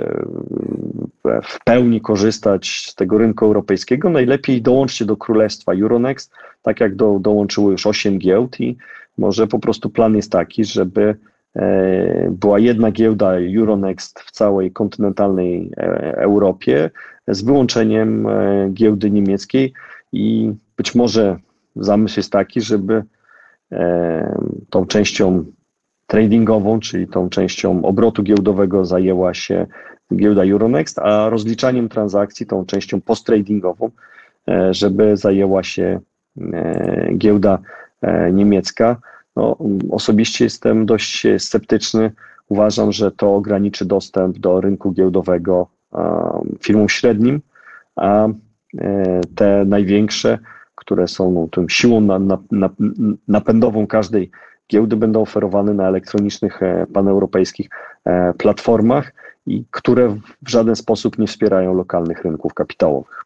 w pełni korzystać z tego rynku europejskiego, najlepiej dołączcie do królestwa Euronext, tak jak dołączyło już 8 giełd i może po prostu plan jest taki, żeby była jedna giełda Euronext w całej kontynentalnej Europie z wyłączeniem giełdy niemieckiej i być może zamysł jest taki, żeby tą częścią tradingową, czyli tą częścią obrotu giełdowego zajęła się giełda Euronext, a rozliczaniem transakcji, tą częścią post-tradingową, żeby zajęła się giełda niemiecka. Osobiście jestem dość sceptyczny. Uważam, że to ograniczy dostęp do rynku giełdowego firmom średnim, a te największe, które są tą siłą napędową każdej giełdy, będą oferowane na elektronicznych paneuropejskich platformach, i które w żaden sposób nie wspierają lokalnych rynków kapitałowych.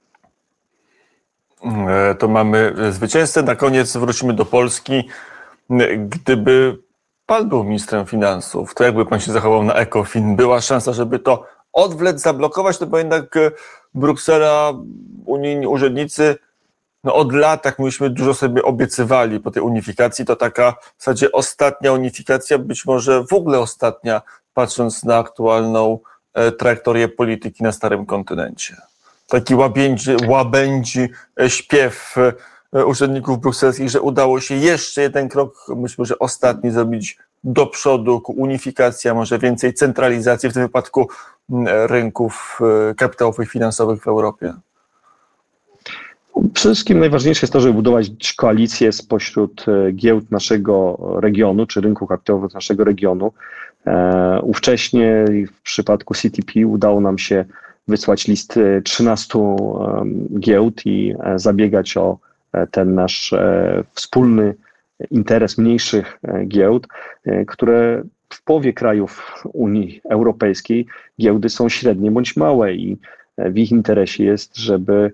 To mamy zwycięzcę. Na koniec wrócimy do Polski. Gdyby pan był ministrem finansów, to jakby pan się zachował na ECOFIN? Była szansa, żeby to odwlec, zablokować, no bo jednak Bruksela, unijni urzędnicy od lat, jak myśmy dużo sobie obiecywali po tej unifikacji, to taka w zasadzie ostatnia unifikacja, być może w ogóle ostatnia, patrząc na aktualną trajektorię polityki na starym kontynencie. Taki łabędzi śpiew urzędników brukselskich, że udało się jeszcze jeden krok, myślę, że ostatni, zrobić do przodu ku unifikacji, a może więcej centralizacji, w tym wypadku rynków kapitałowych i finansowych w Europie. Przede wszystkim najważniejsze jest to, żeby budować koalicję spośród giełd naszego regionu, czy rynków kapitałowych naszego regionu. Ówcześnie w przypadku CTP udało nam się wysłać list 13 giełd i zabiegać o ten nasz wspólny interes mniejszych giełd, które w połowie krajów Unii Europejskiej giełdy są średnie bądź małe i w ich interesie jest, żeby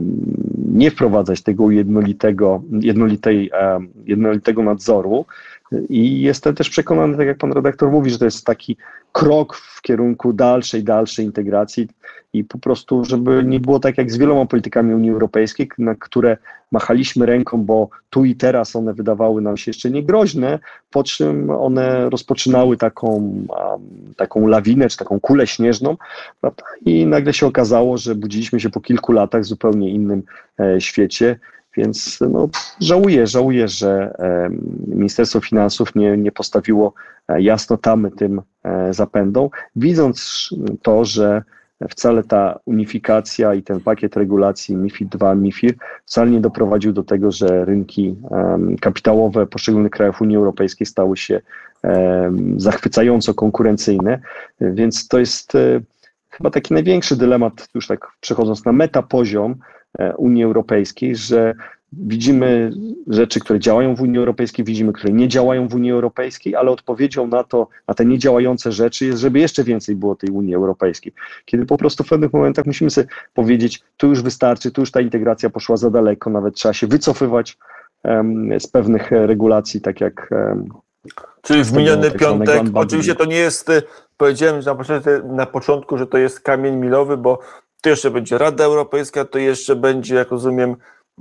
nie wprowadzać tego jednolitego nadzoru, I jestem też przekonany, tak jak pan redaktor mówi, że to jest taki krok w kierunku dalszej integracji i po prostu, żeby nie było tak jak z wieloma politykami Unii Europejskiej, na które machaliśmy ręką, bo tu i teraz one wydawały nam się jeszcze niegroźne, po czym one rozpoczynały taką lawinę, czy taką kulę śnieżną, prawda? I nagle się okazało, że budziliśmy się po kilku latach w zupełnie innym świecie. Więc żałuję, że Ministerstwo Finansów nie postawiło jasno tamy tym zapędom, widząc to, że wcale ta unifikacja i ten pakiet regulacji MiFID 2, MiFIR wcale nie doprowadził do tego, że rynki kapitałowe poszczególnych krajów Unii Europejskiej stały się zachwycająco konkurencyjne, więc to jest chyba taki największy dylemat, już tak przechodząc na metapoziom Unii Europejskiej, że widzimy rzeczy, które działają w Unii Europejskiej, widzimy, które nie działają w Unii Europejskiej, ale odpowiedzią na te niedziałające rzeczy jest, żeby jeszcze więcej było tej Unii Europejskiej. Kiedy po prostu w pewnych momentach musimy sobie powiedzieć, tu już wystarczy, tu już ta integracja poszła za daleko, nawet trzeba się wycofywać z pewnych regulacji, tak jak... Czyli w miniony piątek, oczywiście to nie jest, powiedziałem na początku, że to jest kamień milowy, bo to jeszcze będzie Rada Europejska, to jeszcze będzie, jak rozumiem,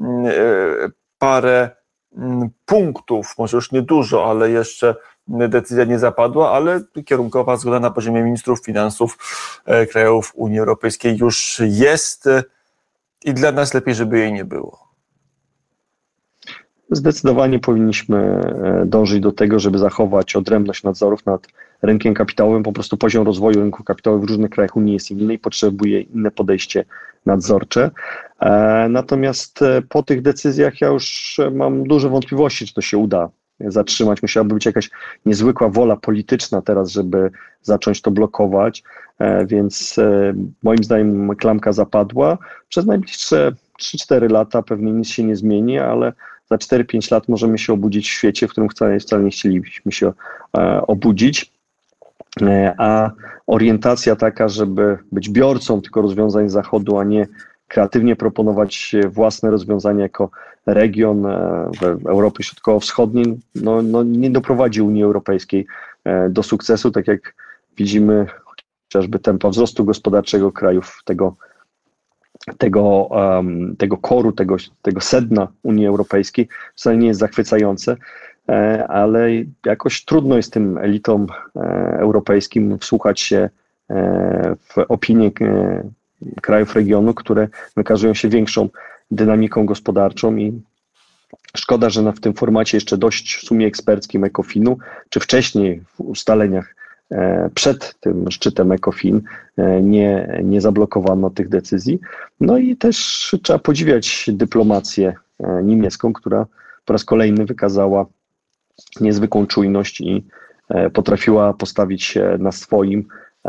parę punktów, może już nie dużo, ale jeszcze decyzja nie zapadła, ale kierunkowa zgoda na poziomie ministrów finansów krajów Unii Europejskiej już jest i dla nas lepiej, żeby jej nie było. Zdecydowanie powinniśmy dążyć do tego, żeby zachować odrębność nadzorów nad rynkiem kapitałowym. Po prostu poziom rozwoju rynku kapitałowego w różnych krajach Unii jest inny i potrzebuje inne podejście nadzorcze. Natomiast po tych decyzjach ja już mam duże wątpliwości, czy to się uda zatrzymać. Musiałaby być jakaś niezwykła wola polityczna teraz, żeby zacząć to blokować, więc moim zdaniem klamka zapadła. Przez najbliższe 3-4 lata pewnie nic się nie zmieni, ale za 4-5 lat możemy się obudzić w świecie, w którym wcale nie chcielibyśmy się obudzić, a orientacja taka, żeby być biorcą tylko rozwiązań z Zachodu, a nie kreatywnie proponować własne rozwiązania jako region w Europie Środkowo-Wschodniej, nie doprowadzi Unii Europejskiej do sukcesu, tak jak widzimy chociażby tempo wzrostu gospodarczego krajów tego koru, tego sedna Unii Europejskiej wcale nie jest zachwycające, ale jakoś trudno jest tym elitom europejskim wsłuchać się w opinie krajów regionu, które wykazują się większą dynamiką gospodarczą i szkoda, że w tym formacie jeszcze dość w sumie eksperckim ECOFIN-u, czy wcześniej w ustaleniach przed tym szczytem ECOFIN nie zablokowano tych decyzji. No i też trzeba podziwiać dyplomację niemiecką, która po raz kolejny wykazała niezwykłą czujność i potrafiła postawić się na swoim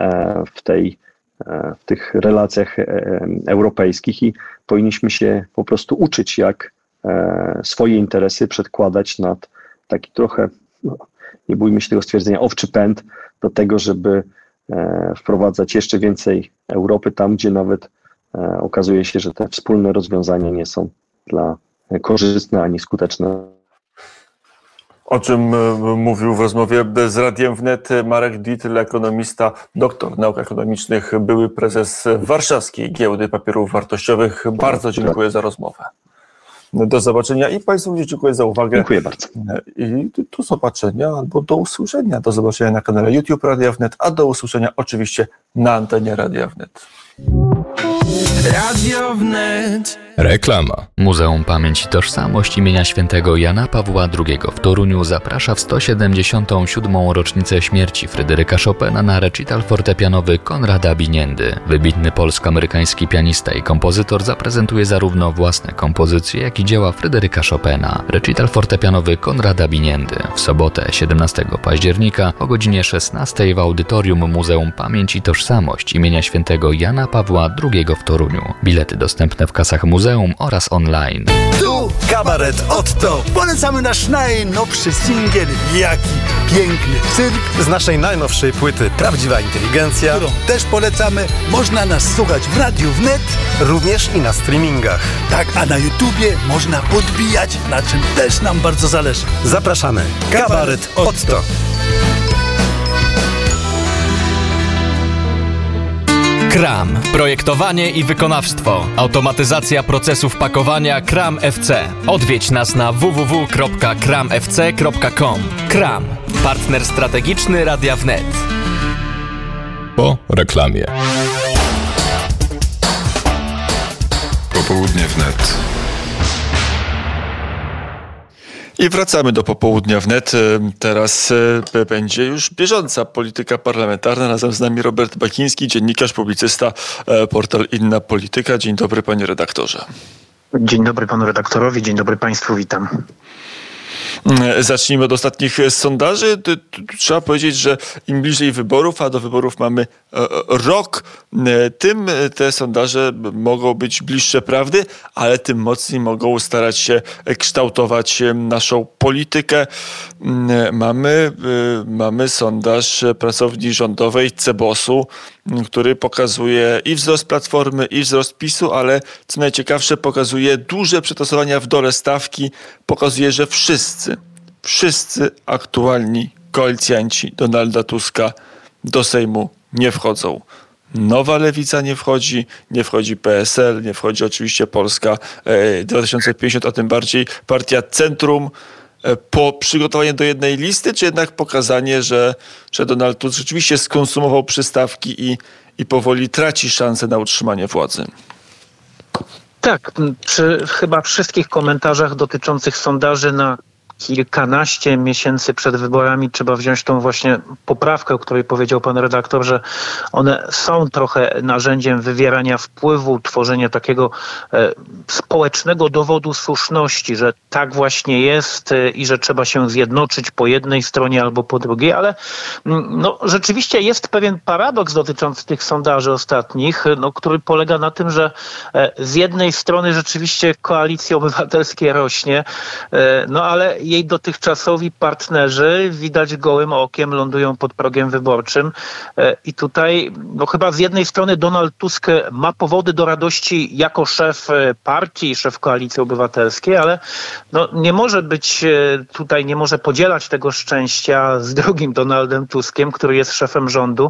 w tych relacjach europejskich i powinniśmy się po prostu uczyć, jak swoje interesy przedkładać nad taki trochę, nie bójmy się tego stwierdzenia, owczy pęd do tego, żeby wprowadzać jeszcze więcej Europy tam, gdzie nawet okazuje się, że te wspólne rozwiązania nie są korzystne ani skuteczne. O czym mówił w rozmowie z Radiem Wnet Marek Dietl, ekonomista, doktor nauk ekonomicznych, były prezes Warszawskiej Giełdy Papierów Wartościowych. Bardzo dziękuję za rozmowę. Do zobaczenia i Państwu również dziękuję za uwagę. Dziękuję bardzo. I do zobaczenia albo do usłyszenia. Do zobaczenia na kanale YouTube Radia Wnet, a do usłyszenia oczywiście na antenie Radia Wnet. Radio Wnet. Reklama. Muzeum Pamięć i Tożsamość imienia świętego Jana Pawła II w Toruniu zaprasza w 177. rocznicę śmierci Fryderyka Chopina na recital fortepianowy Konrada Biniendy. Wybitny polsko-amerykański pianista i kompozytor zaprezentuje zarówno własne kompozycje, jak i dzieła Fryderyka Chopina. Recital fortepianowy Konrada Biniendy w sobotę 17 października o godzinie 16 w audytorium Muzeum Pamięć i Tożsamość imienia świętego Jana Pawła II w Toruniu. Bilety dostępne w kasach muzeum muzeum oraz online. Tu kabaret Otto. Polecamy nasz najnowszy singiel. Jaki piękny cyrk. Z naszej najnowszej płyty Prawdziwa Inteligencja, Którą też polecamy. Można nas słuchać w radiu wnet. również i na streamingach. Tak, a na YouTubie można podbijać, na czym też nam bardzo zależy. Zapraszamy. Kabaret Otto. KRAM. Projektowanie i wykonawstwo. Automatyzacja procesów pakowania KRAM FC. Odwiedź nas na www.kramfc.com. KRAM. Partner strategiczny Radia Wnet. Po reklamie. Popołudnie wnet. I wracamy do popołudnia wnet. Teraz będzie już bieżąca polityka parlamentarna. Razem z nami Robert Bakiński, dziennikarz, publicysta, portal Inna Polityka. Dzień dobry, panie redaktorze. Dzień dobry panu redaktorowi, dzień dobry państwu, witam. Zacznijmy od ostatnich sondaży. Trzeba powiedzieć, że im bliżej wyborów, a do wyborów mamy rok, tym te sondaże mogą być bliższe prawdy, ale tym mocniej mogą starać się kształtować naszą politykę. Mamy sondaż pracowni rządowej CBOS-u, który pokazuje i wzrost Platformy, i wzrost PiS-u, ale co najciekawsze, pokazuje duże przetasowania w dole stawki. Pokazuje, że wszyscy aktualni koalicjanci Donalda Tuska do Sejmu nie wchodzą. Nowa Lewica nie wchodzi PSL, nie wchodzi oczywiście Polska 2050, a tym bardziej Partia Centrum. Po przygotowaniu do jednej listy, czy jednak pokazanie, że Donald Tusk rzeczywiście skonsumował przystawki i powoli traci szansę na utrzymanie władzy? Tak, przy chyba wszystkich komentarzach dotyczących sondaży na kilkanaście miesięcy przed wyborami trzeba wziąć tą właśnie poprawkę, o której powiedział pan redaktor, że one są trochę narzędziem wywierania wpływu, tworzenia takiego społecznego dowodu słuszności, że tak właśnie jest i że trzeba się zjednoczyć po jednej stronie albo po drugiej, ale no, rzeczywiście jest pewien paradoks dotyczący tych sondaży ostatnich, który polega na tym, że z jednej strony rzeczywiście Koalicji Obywatelskiej rośnie, ale jej dotychczasowi partnerzy widać gołym okiem lądują pod progiem wyborczym i tutaj chyba z jednej strony Donald Tusk ma powody do radości jako szef partii, szef Koalicji Obywatelskiej, ale nie może być tutaj, nie może podzielać tego szczęścia z drugim Donaldem Tuskiem, który jest szefem rządu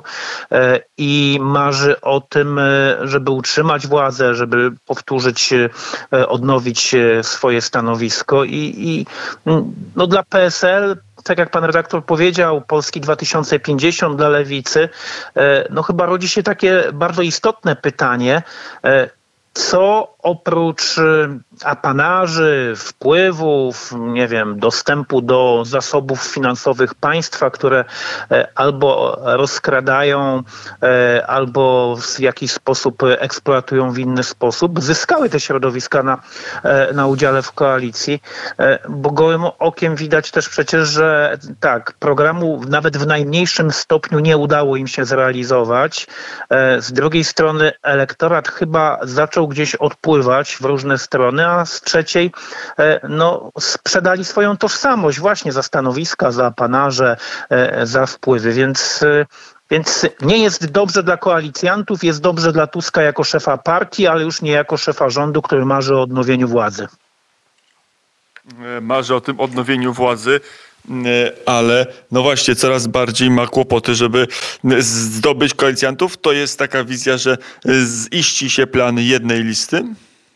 i marzy o tym, żeby utrzymać władzę, żeby powtórzyć, odnowić swoje stanowisko i dla PSL, tak jak pan redaktor powiedział, Polski 2050 dla Lewicy, chyba rodzi się takie bardzo istotne pytanie, co oprócz apanarzy, wpływów, dostępu do zasobów finansowych państwa, które albo rozkradają, albo w jakiś sposób eksploatują w inny sposób, zyskały te środowiska na udziale w koalicji, bo gołym okiem widać też przecież, że tak, programu nawet w najmniejszym stopniu nie udało im się zrealizować. Z drugiej strony elektorat chyba zaczął gdzieś odpływać w różne strony, a z trzeciej sprzedali swoją tożsamość właśnie za stanowiska, za apanarze, za wpływy, więc nie jest dobrze dla koalicjantów, jest dobrze dla Tuska jako szefa partii, ale już nie jako szefa rządu, który marzy o odnowieniu władzy. Marzy o tym odnowieniu władzy, ale właśnie coraz bardziej ma kłopoty, żeby zdobyć koalicjantów. To jest taka wizja, że ziści się plan jednej listy?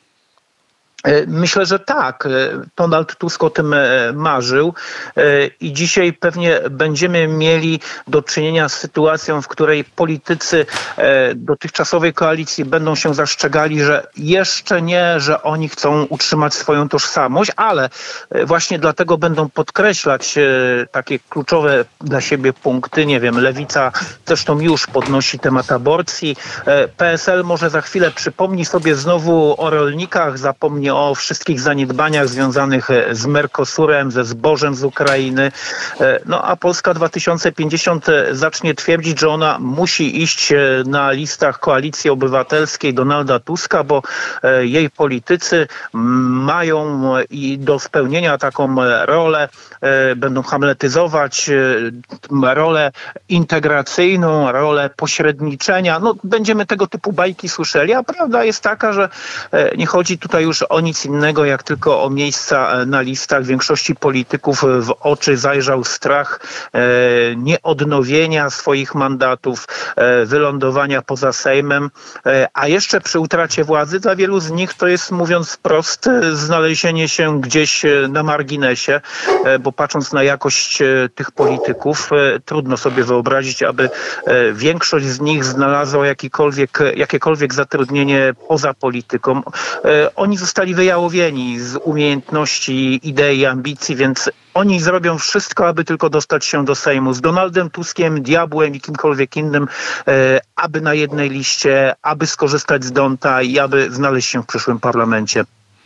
Myślę, że tak. Donald Tusk o tym marzył i dzisiaj pewnie będziemy mieli do czynienia z sytuacją, w której politycy dotychczasowej koalicji będą się zastrzegali, że jeszcze nie, że oni chcą utrzymać swoją tożsamość, ale właśnie dlatego będą podkreślać takie kluczowe dla siebie punkty. Lewica zresztą już podnosi temat aborcji. PSL może za chwilę przypomni sobie znowu o rolnikach, zapomni o wszystkich zaniedbaniach związanych z Mercosurem, ze zbożem z Ukrainy. No a Polska 2050 zacznie twierdzić, że ona musi iść na listach Koalicji Obywatelskiej Donalda Tuska, bo jej politycy mają i do spełnienia taką rolę, będą hamletyzować rolę integracyjną, rolę pośredniczenia. No, będziemy tego typu bajki słyszeli, a prawda jest taka, że nie chodzi tutaj już o nic innego, jak tylko o miejsca na listach. Większości polityków w oczy zajrzał strach nieodnowienia swoich mandatów, wylądowania poza Sejmem, a jeszcze przy utracie władzy dla wielu z nich to jest, mówiąc wprost, znalezienie się gdzieś na marginesie, bo patrząc na jakość tych polityków, trudno sobie wyobrazić, aby większość z nich znalazła jakiekolwiek zatrudnienie poza polityką. Oni zostali wyjałowieni z umiejętności, idei, ambicji, więc oni zrobią wszystko, aby tylko dostać się do Sejmu. Z Donaldem Tuskiem, diabłem i kimkolwiek innym, aby na jednej liście, aby skorzystać z Donta i aby znaleźć się w przyszłym parlamencie.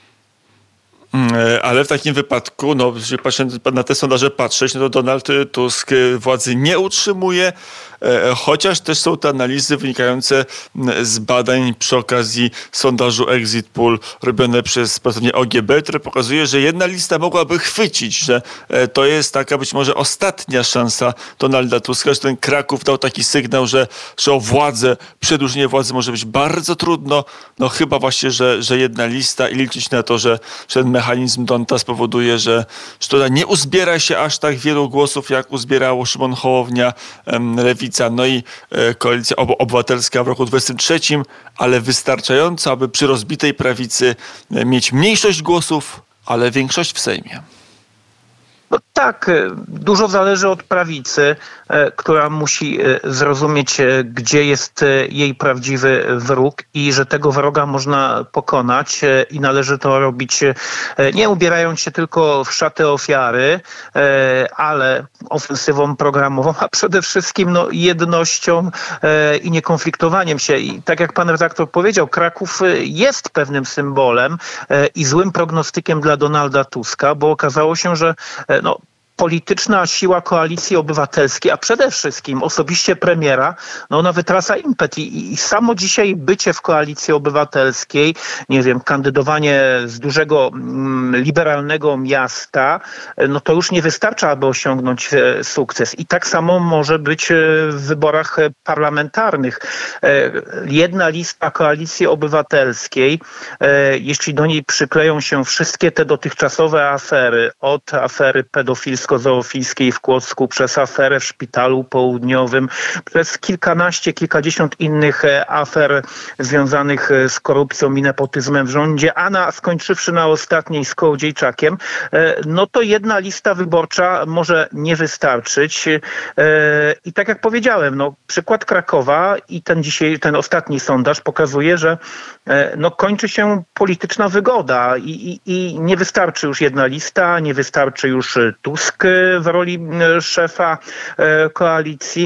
Ale w takim wypadku, no, jeśli patrząc na te sondaże patrzeć, no to Donald Tusk władzy nie utrzymuje, chociaż też są te analizy wynikające z badań przy okazji sondażu Exit Poll robione przez pracownię OGB, które pokazuje, że jedna lista mogłaby chwycić, że to jest taka być może ostatnia szansa Donalda Tuska, że ten Kraków dał taki sygnał, że o władzę, przedłużenie władzy może być bardzo trudno, no chyba właśnie, że jedna lista i liczyć na to, że ten mechanizm Donta spowoduje, że to nie uzbiera się aż tak wielu głosów, jak uzbierało Szymon Hołownia, Lewica, no i Koalicja Obywatelska w roku 2023, ale wystarczająco, aby przy rozbitej prawicy mieć mniejszość głosów, ale większość w Sejmie. No tak, dużo zależy od prawicy, która musi zrozumieć, gdzie jest jej prawdziwy wróg i że tego wroga można pokonać i należy to robić nie ubierając się tylko w szaty ofiary, ale ofensywą programową, a przede wszystkim jednością i niekonfliktowaniem się. I tak jak pan redaktor powiedział, Kraków jest pewnym symbolem i złym prognostykiem dla Donalda Tuska, bo okazało się, że polityczna siła Koalicji Obywatelskiej, a przede wszystkim osobiście premiera, ona wytrasa impet i samo dzisiaj bycie w Koalicji Obywatelskiej, nie wiem, kandydowanie z dużego liberalnego miasta, to już nie wystarcza, aby osiągnąć sukces. I tak samo może być w wyborach parlamentarnych. Jedna lista Koalicji Obywatelskiej, jeśli do niej przykleją się wszystkie te dotychczasowe afery, od afery pedofilsko-zoofilskiej w Kłodzku, przez aferę w Szpitalu Południowym, przez kilkadziesiąt innych afer związanych z korupcją i nepotyzmem w rządzie, a skończywszy na ostatniej z Kołodziejczakiem, to jedna lista wyborcza może nie wystarczyć. I tak jak powiedziałem, przykład Krakowa i ten ostatni sondaż pokazuje, że kończy się polityczna wygoda i nie wystarczy już jedna lista, nie wystarczy już Tusk w roli szefa koalicji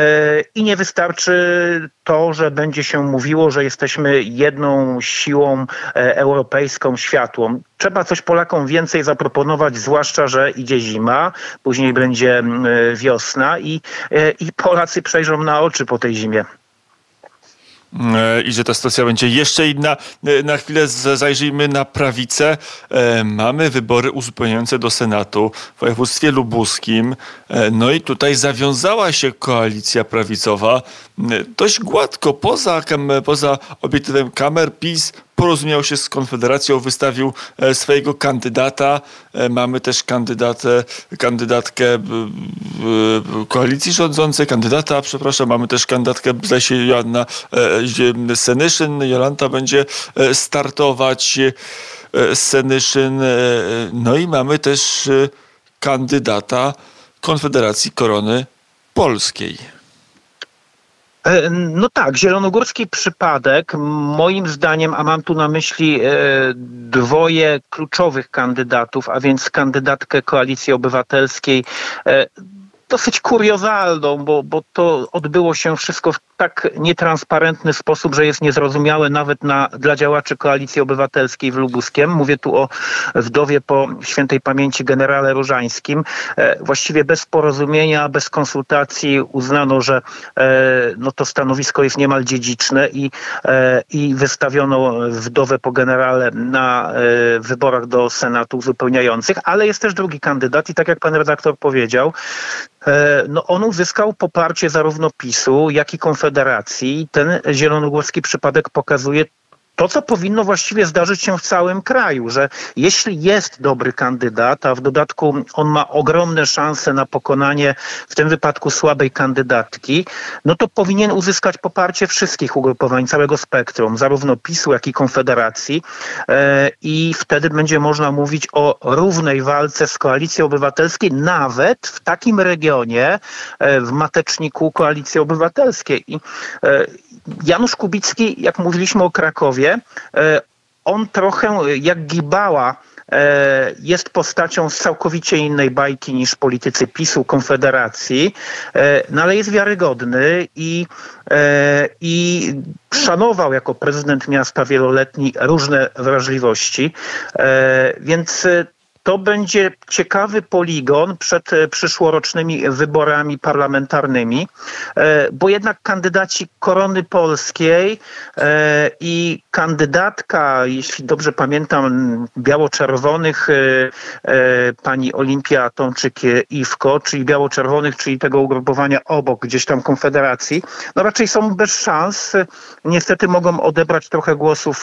i nie wystarczy to, że będzie się mówiło, że jesteśmy jedną siłą europejską, światłą. Trzeba coś Polakom więcej zaproponować, zwłaszcza, że idzie zima, później będzie wiosna i Polacy przejrzą na oczy po tej zimie. I że ta sytuacja będzie jeszcze inna. Na chwilę zajrzyjmy na prawicę. Mamy wybory uzupełniające do Senatu w województwie lubuskim. No i tutaj zawiązała się koalicja prawicowa. Dość gładko, poza obiektywem kamer, PiS porozumiał się z Konfederacją, wystawił swojego kandydata. Mamy też kandydatkę koalicji rządzącej, mamy też kandydatkę, zdaje się, Joanna Senyszyn. Jolanta będzie startować z Senyszyn. No i mamy też kandydata Konfederacji Korony Polskiej. No tak, zielonogórski przypadek, moim zdaniem, a mam tu na myśli dwoje kluczowych kandydatów, a więc kandydatkę Koalicji Obywatelskiej, dosyć kuriozalną, bo to odbyło się wszystko w tak nietransparentny sposób, że jest niezrozumiałe nawet dla działaczy Koalicji Obywatelskiej w Lubuskiem. Mówię tu o wdowie po świętej pamięci generale Różańskim. Właściwie bez porozumienia, bez konsultacji uznano, że to stanowisko jest niemal dziedziczne i wystawiono wdowę po generale na wyborach do Senatu uzupełniających, ale jest też drugi kandydat i tak jak pan redaktor powiedział, on uzyskał poparcie zarówno PiS-u, jak i Konfederacji. Ten zielonogórski przypadek pokazuje to, co powinno właściwie zdarzyć się w całym kraju, że jeśli jest dobry kandydat, a w dodatku on ma ogromne szanse na pokonanie w tym wypadku słabej kandydatki, to powinien uzyskać poparcie wszystkich ugrupowań, całego spektrum, zarówno PiS-u, jak i Konfederacji i wtedy będzie można mówić o równej walce z Koalicją Obywatelskiej, nawet w takim regionie, w mateczniku Koalicji Obywatelskiej. I Janusz Kubicki, jak mówiliśmy o Krakowie, on trochę jak Gibała jest postacią z całkowicie innej bajki niż politycy PiS-u, Konfederacji, ale jest wiarygodny i szanował jako prezydent miasta wieloletni różne wrażliwości, więc to będzie ciekawy poligon przed przyszłorocznymi wyborami parlamentarnymi, bo jednak kandydaci Korony Polskiej i kandydatka, jeśli dobrze pamiętam, biało-czerwonych, pani Olimpia Tomczyk-Iwko, czyli biało-czerwonych, czyli tego ugrupowania obok gdzieś tam Konfederacji, raczej są bez szans. Niestety mogą odebrać trochę głosów